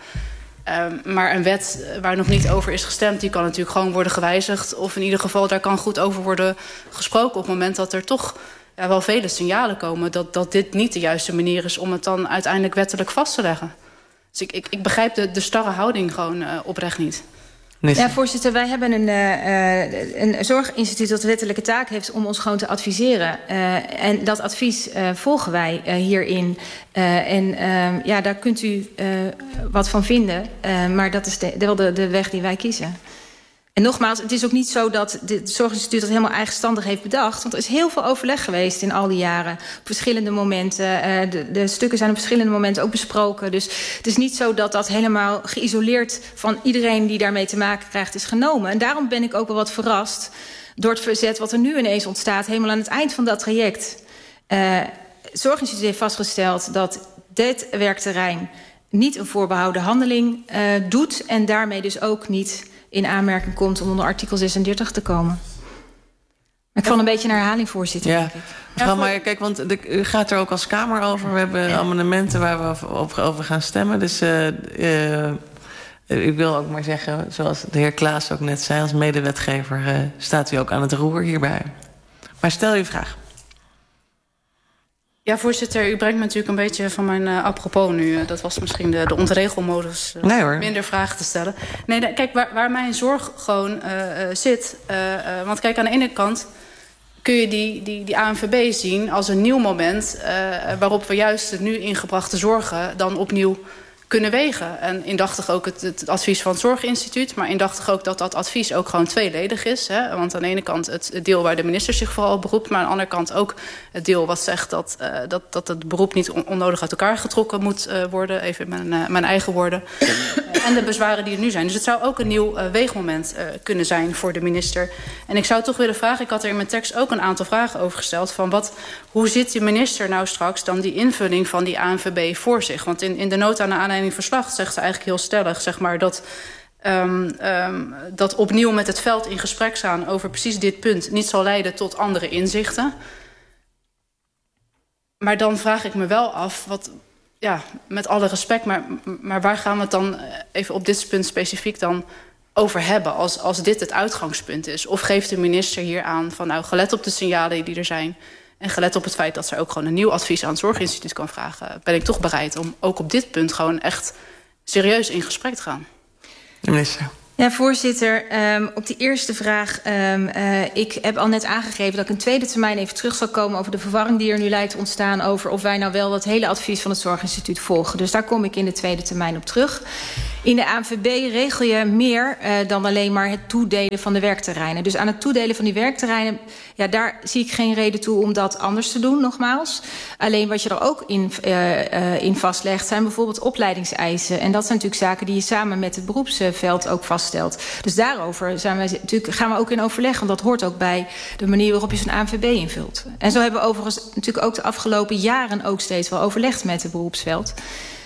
Um, maar een wet waar nog niet over is gestemd, die kan natuurlijk gewoon worden gewijzigd. Of in ieder geval, daar kan goed over worden gesproken op het moment dat er toch ja, wel vele signalen komen dat, dat dit niet de juiste manier is om het dan uiteindelijk wettelijk vast te leggen. Dus ik, ik, ik begrijp de, de starre houding gewoon uh, oprecht niet. Ja, voorzitter, wij hebben een, uh, een zorginstituut dat wettelijke taak heeft om ons gewoon te adviseren. Uh, en dat advies uh, volgen wij uh, hierin. Uh, en uh, ja, daar kunt u uh, wat van vinden. Uh, maar dat is de, wel de, de weg die wij kiezen. En nogmaals, het is ook niet zo dat het zorginstituut dat helemaal eigenstandig heeft bedacht. Want er is heel veel overleg geweest in al die jaren. Op verschillende momenten. Uh, de, de stukken zijn op verschillende momenten ook besproken. Dus het is niet zo dat dat helemaal geïsoleerd van iedereen die daarmee te maken krijgt is genomen. En daarom ben ik ook wel wat verrast door het verzet wat er nu ineens ontstaat. Helemaal aan het eind van dat traject. Uh, het zorginstituut heeft vastgesteld dat dit werkterrein niet een voorbehouden handeling uh, doet. En daarmee dus ook niet in aanmerking komt om onder artikel zesendertig te komen. Maar ik val een beetje een herhaling, voorzitter. Ja, mevrouw Meijer, kijk, want de, u gaat er ook als Kamer over. We hebben ja. amendementen waar we over, over gaan stemmen. Dus uh, uh, ik wil ook maar zeggen, zoals de heer Klaas ook net zei, als medewetgever uh, staat u ook aan het roer hierbij. Maar stel uw vraag. Ja, voorzitter, u brengt me natuurlijk een beetje van mijn uh, apropos nu. Dat was misschien de, de ontregelmodus. Uh, nee, hoor. Minder vragen te stellen. Nee, de, kijk, waar, waar mijn zorg gewoon uh, uh, zit. Uh, uh, want kijk, aan de ene kant kun je die, die, die A N V B zien als een nieuw moment uh, waarop we juist de nu ingebrachte zorgen dan opnieuw kunnen wegen. En indachtig ook het, het advies van het Zorginstituut, maar indachtig ook dat dat advies ook gewoon tweeledig is. Hè? Want aan de ene kant het, het deel waar de minister zich vooral op beroept, maar aan de andere kant ook het deel wat zegt dat, uh, dat, dat het beroep niet on, onnodig uit elkaar getrokken moet uh, worden, even in mijn, uh, mijn eigen woorden. uh, en de bezwaren die er nu zijn. Dus het zou ook een nieuw uh, weegmoment uh, kunnen zijn voor de minister. En ik zou toch willen vragen, ik had er in mijn tekst ook een aantal vragen over gesteld, van wat, hoe zit de minister nou straks dan die invulling van die A N V B voor zich? Want in, in de nota naar aanleiding verslag zegt ze eigenlijk heel stellig, zeg maar, dat, um, um, dat opnieuw met het veld in gesprek gaan over precies dit punt niet zal leiden tot andere inzichten. Maar dan vraag ik me wel af, wat, ja, met alle respect, maar, maar waar gaan we het dan even op dit punt specifiek dan over hebben als, als dit het uitgangspunt is? Of geeft de minister hier aan van, nou, gelet op de signalen die er zijn en gelet op het feit dat ze ook gewoon een nieuw advies aan het Zorginstituut kan vragen, ben ik toch bereid om ook op dit punt gewoon echt serieus in gesprek te gaan. De minister. Ja, voorzitter, um, op die eerste vraag. Um, uh, ik heb al net aangegeven dat ik een tweede termijn even terug zal komen over de verwarring die er nu lijkt te ontstaan over of wij nou wel dat hele advies van het Zorginstituut volgen. Dus daar kom ik in de tweede termijn op terug. In de A N V B regel je meer uh, dan alleen maar het toedelen van de werkterreinen. Dus aan het toedelen van die werkterreinen, ja, daar zie ik geen reden toe om dat anders te doen, nogmaals. Alleen wat je er ook in, uh, uh, in vastlegt zijn bijvoorbeeld opleidingseisen. En dat zijn natuurlijk zaken die je samen met het beroepsveld ook vaststelt. Dus daarover zijn wij, natuurlijk, gaan we ook in overleg, want dat hoort ook bij de manier waarop je zo'n A N V B invult. En zo hebben we overigens natuurlijk ook de afgelopen jaren ook steeds wel overlegd met het beroepsveld.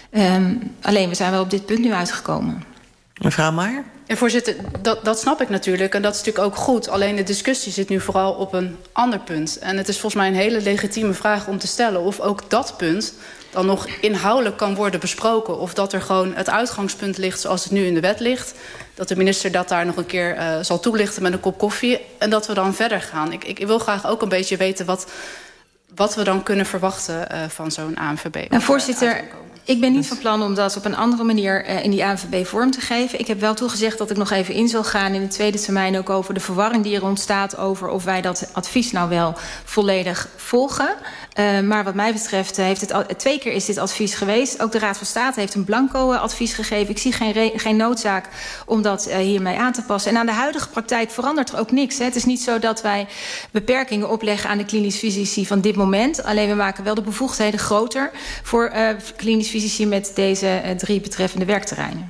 Um, alleen, we zijn wel op dit punt nu uitgekomen. Mevrouw Meijer? Ja, voorzitter, dat, dat snap ik natuurlijk. En dat is natuurlijk ook goed. Alleen de discussie zit nu vooral op een ander punt. En het is volgens mij een hele legitieme vraag om te stellen of ook dat punt dan nog inhoudelijk kan worden besproken. Of dat er gewoon het uitgangspunt ligt zoals het nu in de wet ligt. Dat de minister dat daar nog een keer uh, zal toelichten met een kop koffie. En dat we dan verder gaan. Ik, ik wil graag ook een beetje weten wat, wat we dan kunnen verwachten uh, van zo'n A N V B. En voorzitter, ik ben niet van plan om dat op een andere manier uh, in die A N V B vorm te geven. Ik heb wel toegezegd dat ik nog even in zal gaan in de tweede termijn ook over de verwarring die er ontstaat over of wij dat advies nou wel volledig volgen. Uh, maar wat mij betreft heeft het al, twee keer is dit advies geweest. Ook de Raad van State heeft een blanco uh, advies gegeven. Ik zie geen, re, geen noodzaak om dat uh, hiermee aan te passen. En aan de huidige praktijk verandert er ook niks. Hè. Het is niet zo dat wij beperkingen opleggen aan de klinisch fysici van dit moment. Alleen we maken wel de bevoegdheden groter voor uh, klinisch fysici met deze uh, drie betreffende werkterreinen.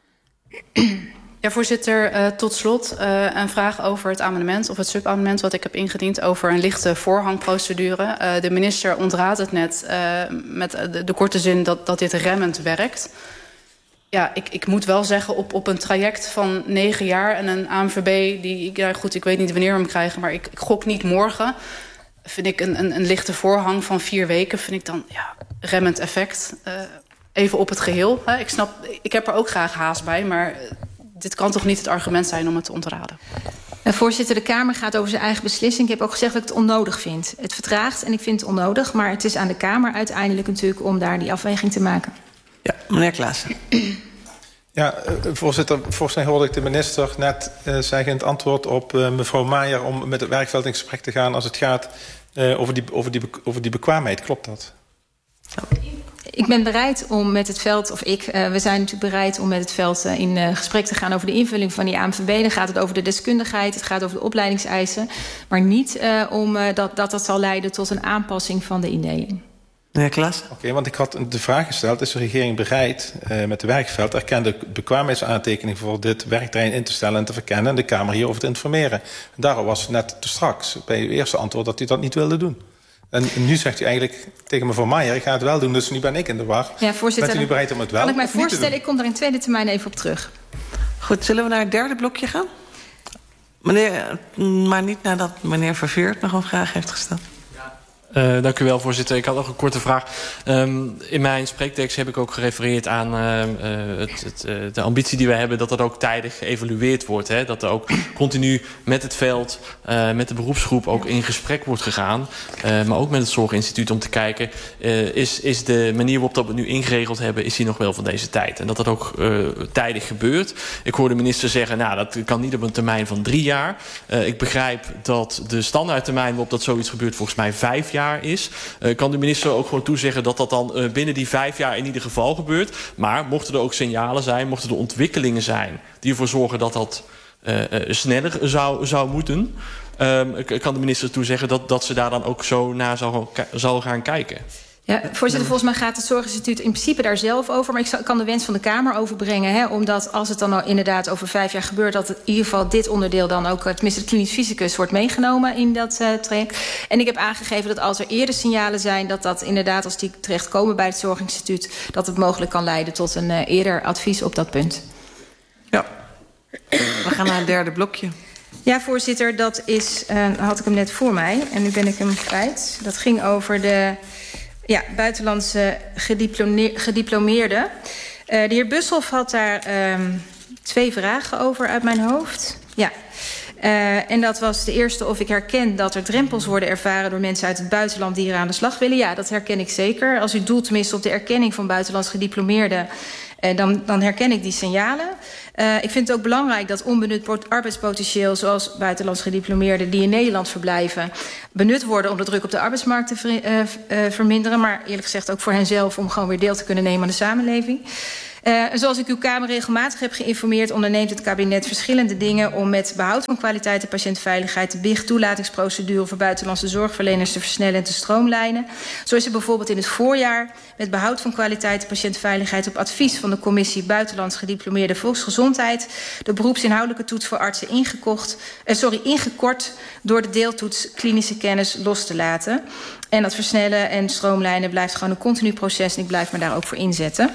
Ja, voorzitter, uh, tot slot uh, een vraag over het amendement of het subamendement wat ik heb ingediend over een lichte voorhangprocedure. Uh, de minister ontraadt het net uh, met de, de korte zin dat, dat dit remmend werkt. Ja, ik, ik moet wel zeggen, op, op een traject van negen jaar en een A N V B die, ja goed, ik weet niet wanneer we hem krijgen, maar ik, ik gok niet morgen, vind ik een, een, een lichte voorhang van vier weken, vind ik dan, ja, remmend effect. Uh, even op het geheel. Hè. Ik snap, ik heb er ook graag haast bij, maar dit kan toch niet het argument zijn om het te ontraden? Uh, voorzitter, de Kamer gaat over zijn eigen beslissing. Ik heb ook gezegd dat ik het onnodig vind. Het vertraagt en ik vind het onnodig, maar het is aan de Kamer uiteindelijk natuurlijk om daar die afweging te maken. Ja, meneer Klaassen. Ja, voorzitter, volgens mij hoorde ik de minister net uh, zeggen in het antwoord op uh, mevrouw Meijer om met het werkveld in gesprek te gaan als het gaat uh, over, die, over, die, over die bekwaamheid. Klopt dat? Ik ben bereid om met het veld, of ik, uh, we zijn natuurlijk bereid om met het veld uh, in uh, gesprek te gaan over de invulling van die A M V B. Dan gaat het over de deskundigheid, het gaat over de opleidingseisen, maar niet uh, om uh, dat, dat dat zal leiden tot een aanpassing van de indeling. Meneer Klaas? Oké, okay, want ik had de vraag gesteld, is de regering bereid uh, met de werkveld erkende bekwaamheidsaantekening voor dit werkterrein in te stellen en te verkennen en de Kamer hierover te informeren? En daarom was net te straks bij uw eerste antwoord dat u dat niet wilde doen. En nu zegt u eigenlijk tegen mevrouw Meijer, ik ga het wel doen, dus nu ben ik in de war. Ja, voorzitter, bent u nu bereid om het wel kan ik mij of niet voorstellen, te doen? ik kom daar in tweede termijn even op terug. Goed, zullen we naar het derde blokje gaan? Meneer, maar niet nadat meneer Verveert nog een vraag heeft gesteld. Uh, dank u wel, voorzitter. Ik had nog een korte vraag. Um, in mijn spreektekst heb ik ook gerefereerd aan uh, uh, het, het, uh, de ambitie die we hebben, dat dat ook tijdig geëvalueerd wordt. Hè? Dat er ook continu met het veld, uh, met de beroepsgroep ook in gesprek wordt gegaan. Uh, maar ook met het Zorginstituut om te kijken, uh, is, is de manier waarop dat we het nu ingeregeld hebben, is die nog wel van deze tijd? En dat dat ook uh, tijdig gebeurt. Ik hoor de minister zeggen, nou, dat kan niet op een termijn van drie jaar. Uh, ik begrijp dat de standaardtermijn waarop dat zoiets gebeurt volgens mij vijf jaar is. Uh, kan de minister ook gewoon toezeggen dat dat dan uh, binnen die vijf jaar in ieder geval gebeurt. Maar mochten er ook signalen zijn, mochten er ontwikkelingen zijn die ervoor zorgen dat dat uh, uh, sneller zou, zou moeten, um, kan de minister toezeggen dat, dat ze daar dan ook zo naar zal, zal gaan kijken. Ja, voorzitter, volgens mij gaat het Zorginstituut in principe daar zelf over. Maar ik kan de wens van de Kamer overbrengen. Hè, omdat als het dan nou inderdaad over vijf jaar gebeurt, dat het in ieder geval dit onderdeel dan ook, tenminste de klinisch fysicus, wordt meegenomen in dat uh, traject. En ik heb aangegeven dat als er eerder signalen zijn, dat dat inderdaad, als die terechtkomen bij het Zorginstituut, dat het mogelijk kan leiden tot een uh, eerder advies op dat punt. Ja, we gaan naar het derde blokje. Ja, voorzitter, dat is, uh, had ik hem net voor mij en nu ben ik hem kwijt. Dat ging over de ja, buitenlandse gediplomeerden. Uh, de heer Bushoff had daar um, twee vragen over uit mijn hoofd. Ja. Uh, en dat was de eerste of ik herken dat er drempels worden ervaren door mensen uit het buitenland die hier aan de slag willen. Ja, dat herken ik zeker. Als u doelt tenminste op de erkenning van buitenlands gediplomeerden, Uh, dan, dan herken ik die signalen. Uh, ik vind het ook belangrijk dat onbenut arbeidspotentieel, zoals buitenlands gediplomeerden die in Nederland verblijven, benut worden om de druk op de arbeidsmarkt te ver, uh, uh, verminderen. Maar eerlijk gezegd ook voor henzelf om gewoon weer deel te kunnen nemen aan de samenleving. Uh, zoals ik uw Kamer regelmatig heb geïnformeerd, onderneemt het kabinet verschillende dingen om met behoud van kwaliteit en patiëntveiligheid de B I G-toelatingsprocedure voor buitenlandse zorgverleners te versnellen en te stroomlijnen. Zo is er bijvoorbeeld in het voorjaar met behoud van kwaliteit en patiëntveiligheid op advies van de Commissie Buitenlands Gediplomeerde Volksgezondheid de beroepsinhoudelijke toets voor artsen ingekocht, uh, sorry, ingekort door de deeltoets klinische kennis los te laten. En dat versnellen en stroomlijnen blijft gewoon een continu proces en ik blijf me daar ook voor inzetten.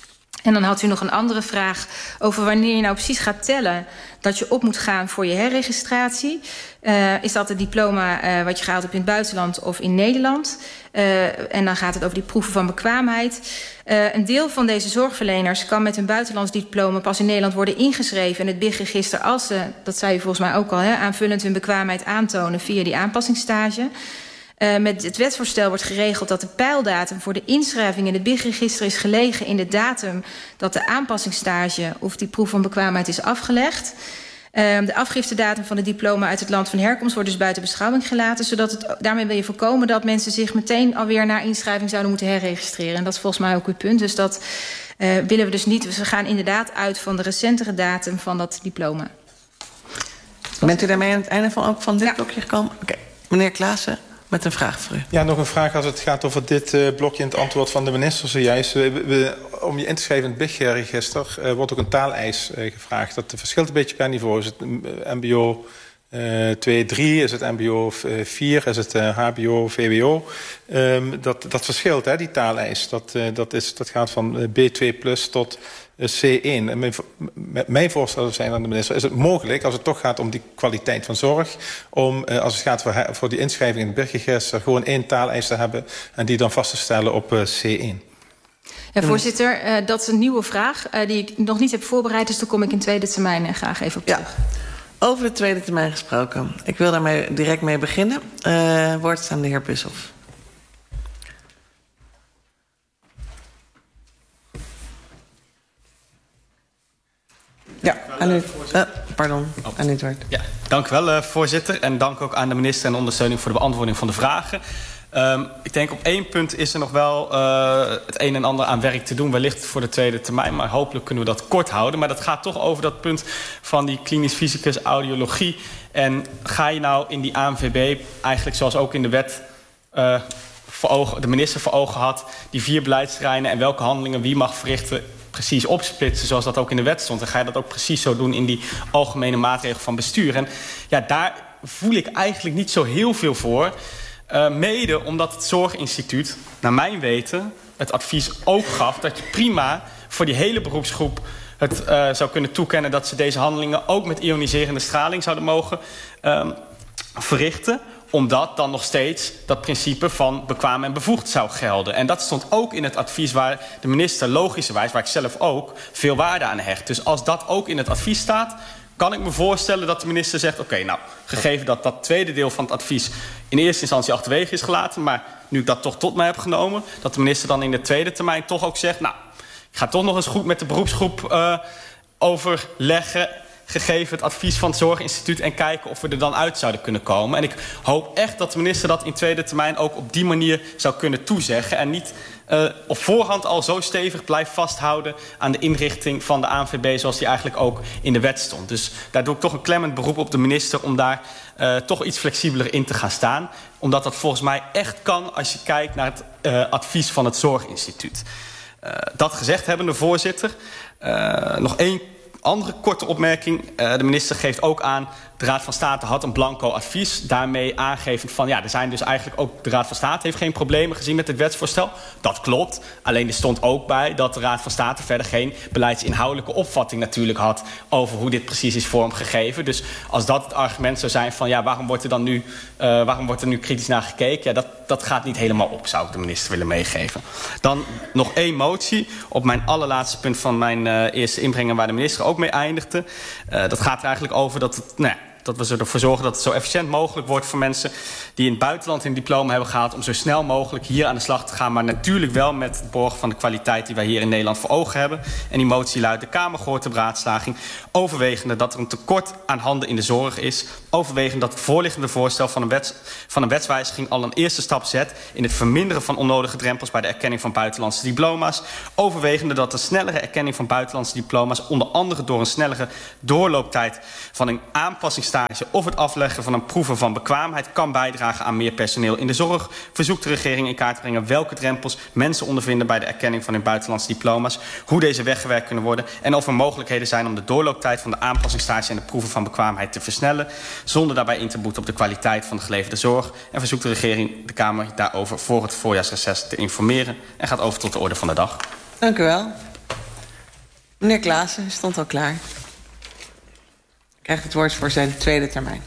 En dan had u nog een andere vraag over wanneer je nou precies gaat tellen dat je op moet gaan voor je herregistratie. Uh, is dat het diploma uh, wat je gehaald hebt in het buitenland of in Nederland? Uh, en dan gaat het over die proeven van bekwaamheid. Uh, een deel van deze zorgverleners kan met een buitenlands diploma pas in Nederland worden ingeschreven in het B I G-register als ze, dat zei u volgens mij ook al, hè, aanvullend hun bekwaamheid aantonen via die aanpassingsstage. Uh, met het wetsvoorstel wordt geregeld dat de peildatum voor de inschrijving in het B I G-register is gelegen in de datum dat de aanpassingsstage of die proef van bekwaamheid is afgelegd. Uh, de afgiftedatum van het diploma uit het land van herkomst wordt dus buiten beschouwing gelaten, zodat het, daarmee wil je voorkomen dat mensen zich meteen alweer na inschrijving zouden moeten herregistreren. En dat is volgens mij ook uw punt. Dus dat uh, willen we dus niet. Dus we gaan inderdaad uit van de recentere datum van dat diploma. Bent u daarmee aan het einde van, ook van dit ja. blokje gekomen? Oké, okay. Meneer Klaassen. Met een vraag voor u. Ja, nog een vraag als het gaat over dit uh, blokje in het antwoord van de minister zojuist. We, we, om je in te schrijven in het B I G-register uh, wordt ook een taaleis uh, gevraagd. Dat verschilt een beetje per niveau. Is het M B O uh, twee, drie? Is het M B O vier? Is het uh, H B O, V W O? Um, dat, dat verschilt, hè, die taaleis. Dat, uh, dat, is, dat gaat van B twee plus tot C één. En mijn, mijn voorstellen zijn aan de minister, is het mogelijk, als het toch gaat om die kwaliteit van zorg, om, uh, als het gaat voor, voor die inschrijving in het B I G-register, gewoon één taaleis te hebben en die dan vast te stellen op uh, C één? Ja, voorzitter, uh, dat is een nieuwe vraag uh, die ik nog niet heb voorbereid, dus daar kom ik in tweede termijn uh, graag even op terug. Ja. Over de tweede termijn gesproken. Ik wil daarmee direct mee beginnen. Uh, woord aan de heer Bushoff. Ja, aan u. Uh, pardon, oh. aan het woord. Ja, dank u wel, uh, voorzitter. En dank ook aan de minister en de ondersteuning voor de beantwoording van de vragen. Um, ik denk op één punt is er nog wel uh, het een en ander aan werk te doen. Wellicht voor de tweede termijn, maar hopelijk kunnen we dat kort houden. Maar dat gaat toch over dat punt van die klinisch fysicus audiologie. En ga je nou in die A N V B, eigenlijk zoals ook in de wet uh, voor ogen, de minister voor ogen had, die vier beleidsterreinen en welke handelingen wie mag verrichten, precies opsplitsen zoals dat ook in de wet stond. En ga je dat ook precies zo doen in die algemene maatregel van bestuur. En ja, daar voel ik eigenlijk niet zo heel veel voor. Uh, mede omdat het Zorginstituut, naar mijn weten, het advies ook gaf dat je prima voor die hele beroepsgroep het uh, zou kunnen toekennen dat ze deze handelingen ook met ioniserende straling zouden mogen um, verrichten. Omdat dan nog steeds dat principe van bekwaam en bevoegd zou gelden. En dat stond ook in het advies waar de minister logischerwijs, waar ik zelf ook, veel waarde aan hecht. Dus als dat ook in het advies staat, kan ik me voorstellen dat de minister zegt, oké, okay, nou, gegeven dat dat tweede deel van het advies in eerste instantie achterwege is gelaten, maar nu ik dat toch tot mij heb genomen, dat de minister dan in de tweede termijn toch ook zegt, nou, ik ga toch nog eens goed met de beroepsgroep uh, overleggen, gegeven het advies van het Zorginstituut, en kijken of we er dan uit zouden kunnen komen. En ik hoop echt dat de minister dat in tweede termijn ook op die manier zou kunnen toezeggen en niet uh, op voorhand al zo stevig blijft vasthouden aan de inrichting van de A N V B zoals die eigenlijk ook in de wet stond. Dus daar doe ik toch een klemmend beroep op de minister om daar uh, toch iets flexibeler in te gaan staan. Omdat dat volgens mij echt kan als je kijkt naar het uh, advies van het Zorginstituut. Uh, dat gezegd hebbende, voorzitter, uh, nog één andere korte opmerking. Uh, de minister geeft ook aan, de Raad van State had een blanco advies. Daarmee aangevend van, ja, er zijn dus eigenlijk ook, de Raad van State heeft geen problemen gezien met dit wetsvoorstel. Dat klopt. Alleen er stond ook bij dat de Raad van State verder geen beleidsinhoudelijke opvatting natuurlijk had over hoe dit precies is vormgegeven. Dus als dat het argument zou zijn van, ja, waarom wordt er dan nu, uh, waarom wordt er nu kritisch naar gekeken? Ja, dat, dat gaat niet helemaal op, zou ik de minister willen meegeven. Dan nog één motie op mijn allerlaatste punt van mijn uh, eerste inbrengen, waar de minister ook mee eindigde. Uh, dat gaat er eigenlijk over dat het, nou ja, dat we ervoor zorgen dat het zo efficiënt mogelijk wordt voor mensen die in het buitenland een diploma hebben gehaald om zo snel mogelijk hier aan de slag te gaan. Maar natuurlijk wel met het borgen van de kwaliteit die wij hier in Nederland voor ogen hebben. En die motie luidt: de Kamer gehoord de beraadslaging. Overwegende dat er een tekort aan handen in de zorg is. Overwegende dat het voorliggende voorstel van een, wets, van een wetswijziging al een eerste stap zet in het verminderen van onnodige drempels bij de erkenning van buitenlandse diploma's. Overwegende dat de snellere erkenning van buitenlandse diploma's onder andere door een snellere doorlooptijd van een aanpassingsstage of het afleggen van een proeven van bekwaamheid kan bijdragen aan meer personeel in de zorg. Verzoekt de regering in kaart te brengen welke drempels mensen ondervinden bij de erkenning van hun buitenlandse diploma's, hoe deze weggewerkt kunnen worden en of er mogelijkheden zijn om de doorlooptijd van de aanpassingsstage en de proeven van bekwaamheid te versnellen, zonder daarbij in te boeten op de kwaliteit van de geleverde zorg. En verzoekt de regering de Kamer daarover voor het voorjaarsreces te informeren en gaat over tot de orde van de dag. Dank u wel. Meneer Klaassen, stond al klaar. Krijgt het woord voor zijn tweede termijn.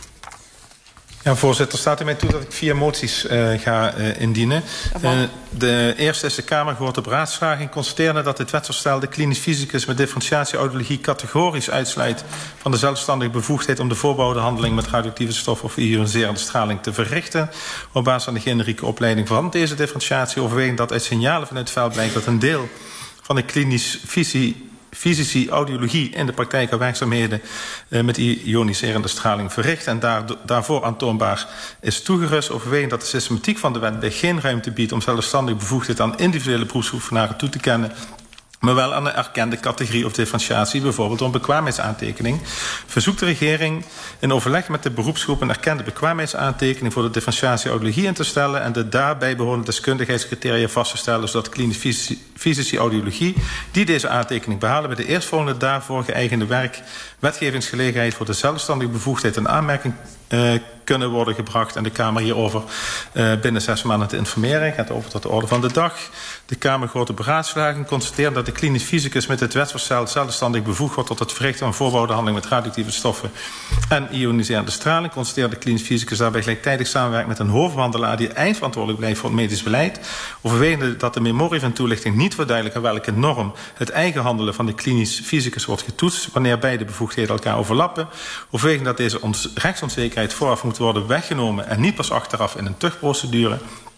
Ja, voorzitter, staat u mij toe dat ik vier moties uh, ga uh, indienen. Uh, de eerste is: de Kamer gehoord de beraadslaging constateerde dat het wetsvoorstel de klinisch fysicus met differentiatie audiologie categorisch uitsluit van de zelfstandige bevoegdheid om de voorbouwde handeling met radioactieve stof of ioniserende straling te verrichten. Op basis van de generieke opleiding van deze differentiatie, overwegend dat uit signalen vanuit het veld blijkt dat een deel van de klinisch fysie fysici audiologie in de praktijk werkzaamheden uh, met ioniserende straling verricht en daar, daarvoor aantoonbaar is toegerust, overwegend dat de systematiek van de wet geen ruimte biedt om zelfstandig bevoegdheid aan individuele beroepsbeoefenaren toe te kennen, maar wel aan een erkende categorie of differentiatie, bijvoorbeeld door een bekwaamheidsaantekening, verzoekt de regering in overleg met de beroepsgroep een erkende bekwaamheidsaantekening voor de differentiatie audiologie in te stellen en de daarbij behorende deskundigheidscriteria vast te stellen, zodat klinisch fysici, fysici audiologie die deze aantekening behalen bij de eerstvolgende daarvoor geëigende werk wetgevingsgelegenheid voor de zelfstandige bevoegdheid in aanmerking uh, kunnen worden gebracht en de Kamer hierover uh, binnen zes maanden te informeren. Gaat over tot de orde van de dag. De Kamer gehoord de beraadslaging constateert dat de klinisch fysicus met het wetsvoorstel zelfstandig bevoegd wordt tot het verrichten van voorbouwde handeling met radioactieve stoffen en ioniserende straling. Constateert de klinisch fysicus daarbij gelijktijdig samenwerkt met een hoofdbehandelaar die eindverantwoordelijk blijft voor het medisch beleid. Overwegende dat de memorie van toelichting niet verduidelijkt aan welke norm het eigen handelen van de klinisch fysicus wordt getoetst wanneer beide bevoegdheden elkaar overlappen. Overwegende dat deze rechtsonzekerheid vooraf moet worden weggenomen en niet pas achteraf in een tuchtprocedure.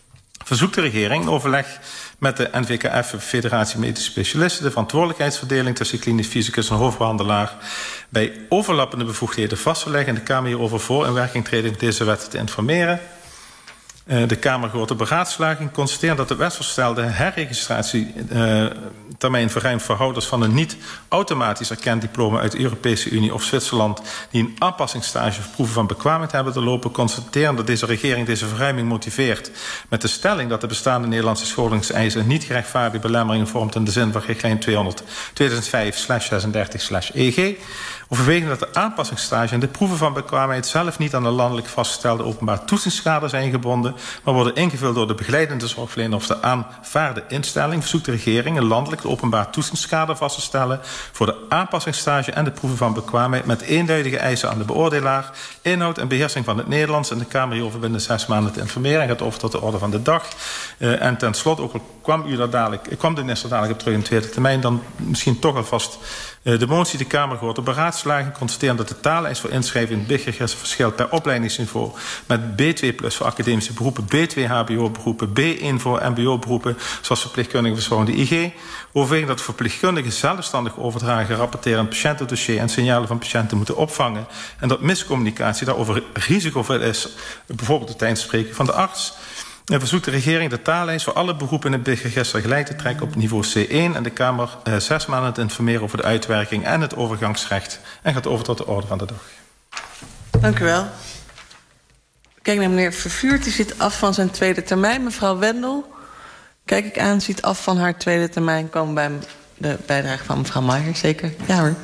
Verzoekt de regering in overleg met de N V K F, Federatie Medische Specialisten, de verantwoordelijkheidsverdeling tussen klinisch fysicus en hoofdbehandelaar bij overlappende bevoegdheden vast te leggen en de Kamer hierover voor in werking treding deze wet te informeren. De Kamer gehoord de beraadslaging constateren dat de wetsvoorstelde herregistratietermijn verruimt voor houders van een niet automatisch erkend diploma uit de Europese Unie of Zwitserland die een aanpassingsstage of proeven van bekwaamheid hebben te lopen. Constateren dat deze regering deze verruiming motiveert met de stelling dat de bestaande Nederlandse scholingseisen niet gerechtvaardigde belemmeringen vormt in de zin van richtlijn tweeduizend vijf zesendertig E G. Overwegend dat de aanpassingsstage en de proeven van bekwaamheid zelf niet aan de landelijk vastgestelde openbaar toetsingskader zijn gebonden, maar worden ingevuld door de begeleidende zorgverlener of de aanvaarde instelling. Verzoekt de regering een landelijk openbaar toetsingskader vast te stellen voor de aanpassingsstage en de proeven van bekwaamheid met eenduidige eisen aan de beoordelaar, inhoud en beheersing van het Nederlands en de Kamer hierover binnen zes maanden te informeren. En gaat over tot de orde van de dag. Uh, en ten slotte, ook al kwam u daar dadelijk, kwam de minister dadelijk op terug in de tweede termijn, dan misschien toch alvast uh, de motie de Kamer gehoord op beraadslaging constateren dat de taalijst voor inschrijving in het B I G-register verschilt per opleidingsniveau met B twee plus voor academische beroepen, B twee H B O-beroepen, B één voor M B O-beroepen, zoals verpleegkundige verzorgende I G. Overweging dat verpleegkundigen zelfstandig overdragen, rapporteren patiëntendossier en signalen van patiënten moeten opvangen en dat miscommunicatie daarover risicovol is, bijvoorbeeld tijdens het spreken van de arts. En verzoekt de regering de taallijst voor alle beroepen in het B I G-register gelijk te trekken op niveau C één en de Kamer eh, zes maanden te informeren over de uitwerking en het overgangsrecht. En gaat over tot de orde van de dag. Dank u wel. Kijk naar meneer Vervuurt, die zit af van zijn tweede termijn. Mevrouw Wendel, kijk ik aan, ziet af van haar tweede termijn. Komen bij de bijdrage van mevrouw Maier, zeker? Ja hoor.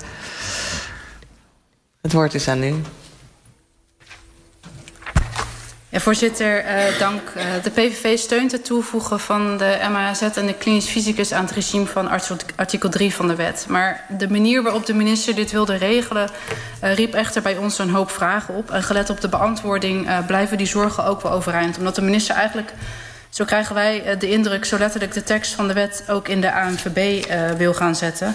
Het woord is aan u. Ja, voorzitter, uh, dank. Uh, de P V V steunt het toevoegen van de M A Z en de klinisch fysicus aan het regime van artikel drie van de wet. Maar de manier waarop de minister dit wilde regelen uh, riep echter bij ons een hoop vragen op. En gelet op de beantwoording uh, blijven die zorgen ook wel overeind. Omdat de minister eigenlijk, zo krijgen wij uh, de indruk, zo letterlijk de tekst van de wet ook in de A N V B uh, wil gaan zetten.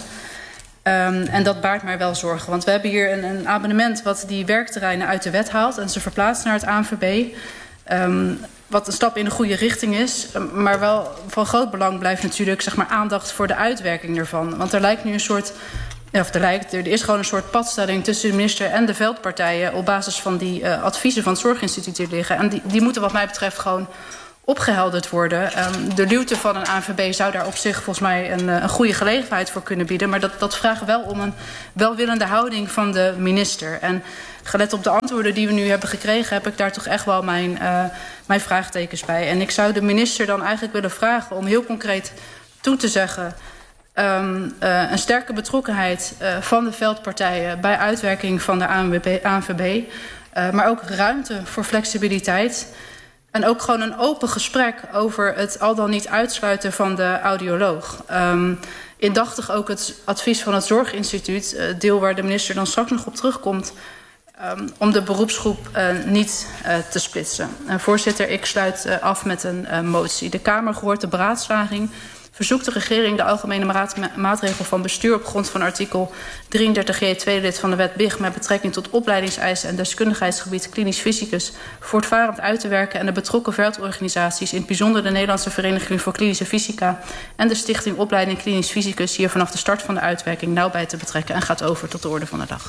Um, en dat baart mij wel zorgen. Want we hebben hier een, een abonnement wat die werkterreinen uit de wet haalt en ze verplaatst naar het A N V B. Um, wat een stap in de goede richting is. Maar wel van groot belang blijft natuurlijk zeg maar, aandacht voor de uitwerking ervan. Want er lijkt nu een soort. Of er, lijkt, er is gewoon een soort padstelling tussen de minister en de veldpartijen op basis van die uh, adviezen van het Zorginstituut die liggen. En die, die moeten wat mij betreft gewoon opgehelderd worden. Um, de luwte van een A N V B zou daar op zich volgens mij een, een goede gelegenheid voor kunnen bieden. Maar dat, dat vraagt wel om een welwillende houding van de minister. En gelet op de antwoorden die we nu hebben gekregen, heb ik daar toch echt wel mijn, uh, mijn vraagtekens bij. En ik zou de minister dan eigenlijk willen vragen om heel concreet toe te zeggen Um, uh, een sterke betrokkenheid uh, van de veldpartijen bij uitwerking van de A N V B. Uh, maar ook ruimte voor flexibiliteit. En ook gewoon een open gesprek over het al dan niet uitsluiten van de audioloog. Um, indachtig ook het advies van het Zorginstituut, uh, deel waar de minister dan straks nog op terugkomt, um, om de beroepsgroep uh, niet uh, te splitsen. Uh, voorzitter, ik sluit uh, af met een uh, motie. De Kamer gehoord de beraadslaging. Verzoekt de regering de algemene maatregel van bestuur op grond van artikel drieëndertig J tweede lid van de wet B I G met betrekking tot opleidingseisen en deskundigheidsgebied klinisch fysicus voortvarend uit te werken en de betrokken veldorganisaties, in het bijzonder de Nederlandse Vereniging voor Klinische Fysica en de Stichting Opleiding Klinisch Fysicus, hier vanaf de start van de uitwerking nauw bij te betrekken en gaat over tot de orde van de dag.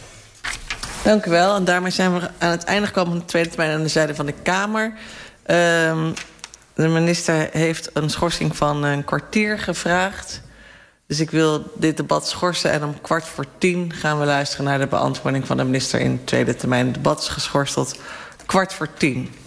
Dank u wel. En daarmee zijn we aan het einde gekomen van de tweede termijn aan de zijde van de Kamer. Um, De minister heeft een schorsing van een kwartier gevraagd. Dus ik wil dit debat schorsen en om kwart voor tien gaan we luisteren naar de beantwoording van de minister in de tweede termijn. Het debat is geschorst tot kwart voor tien.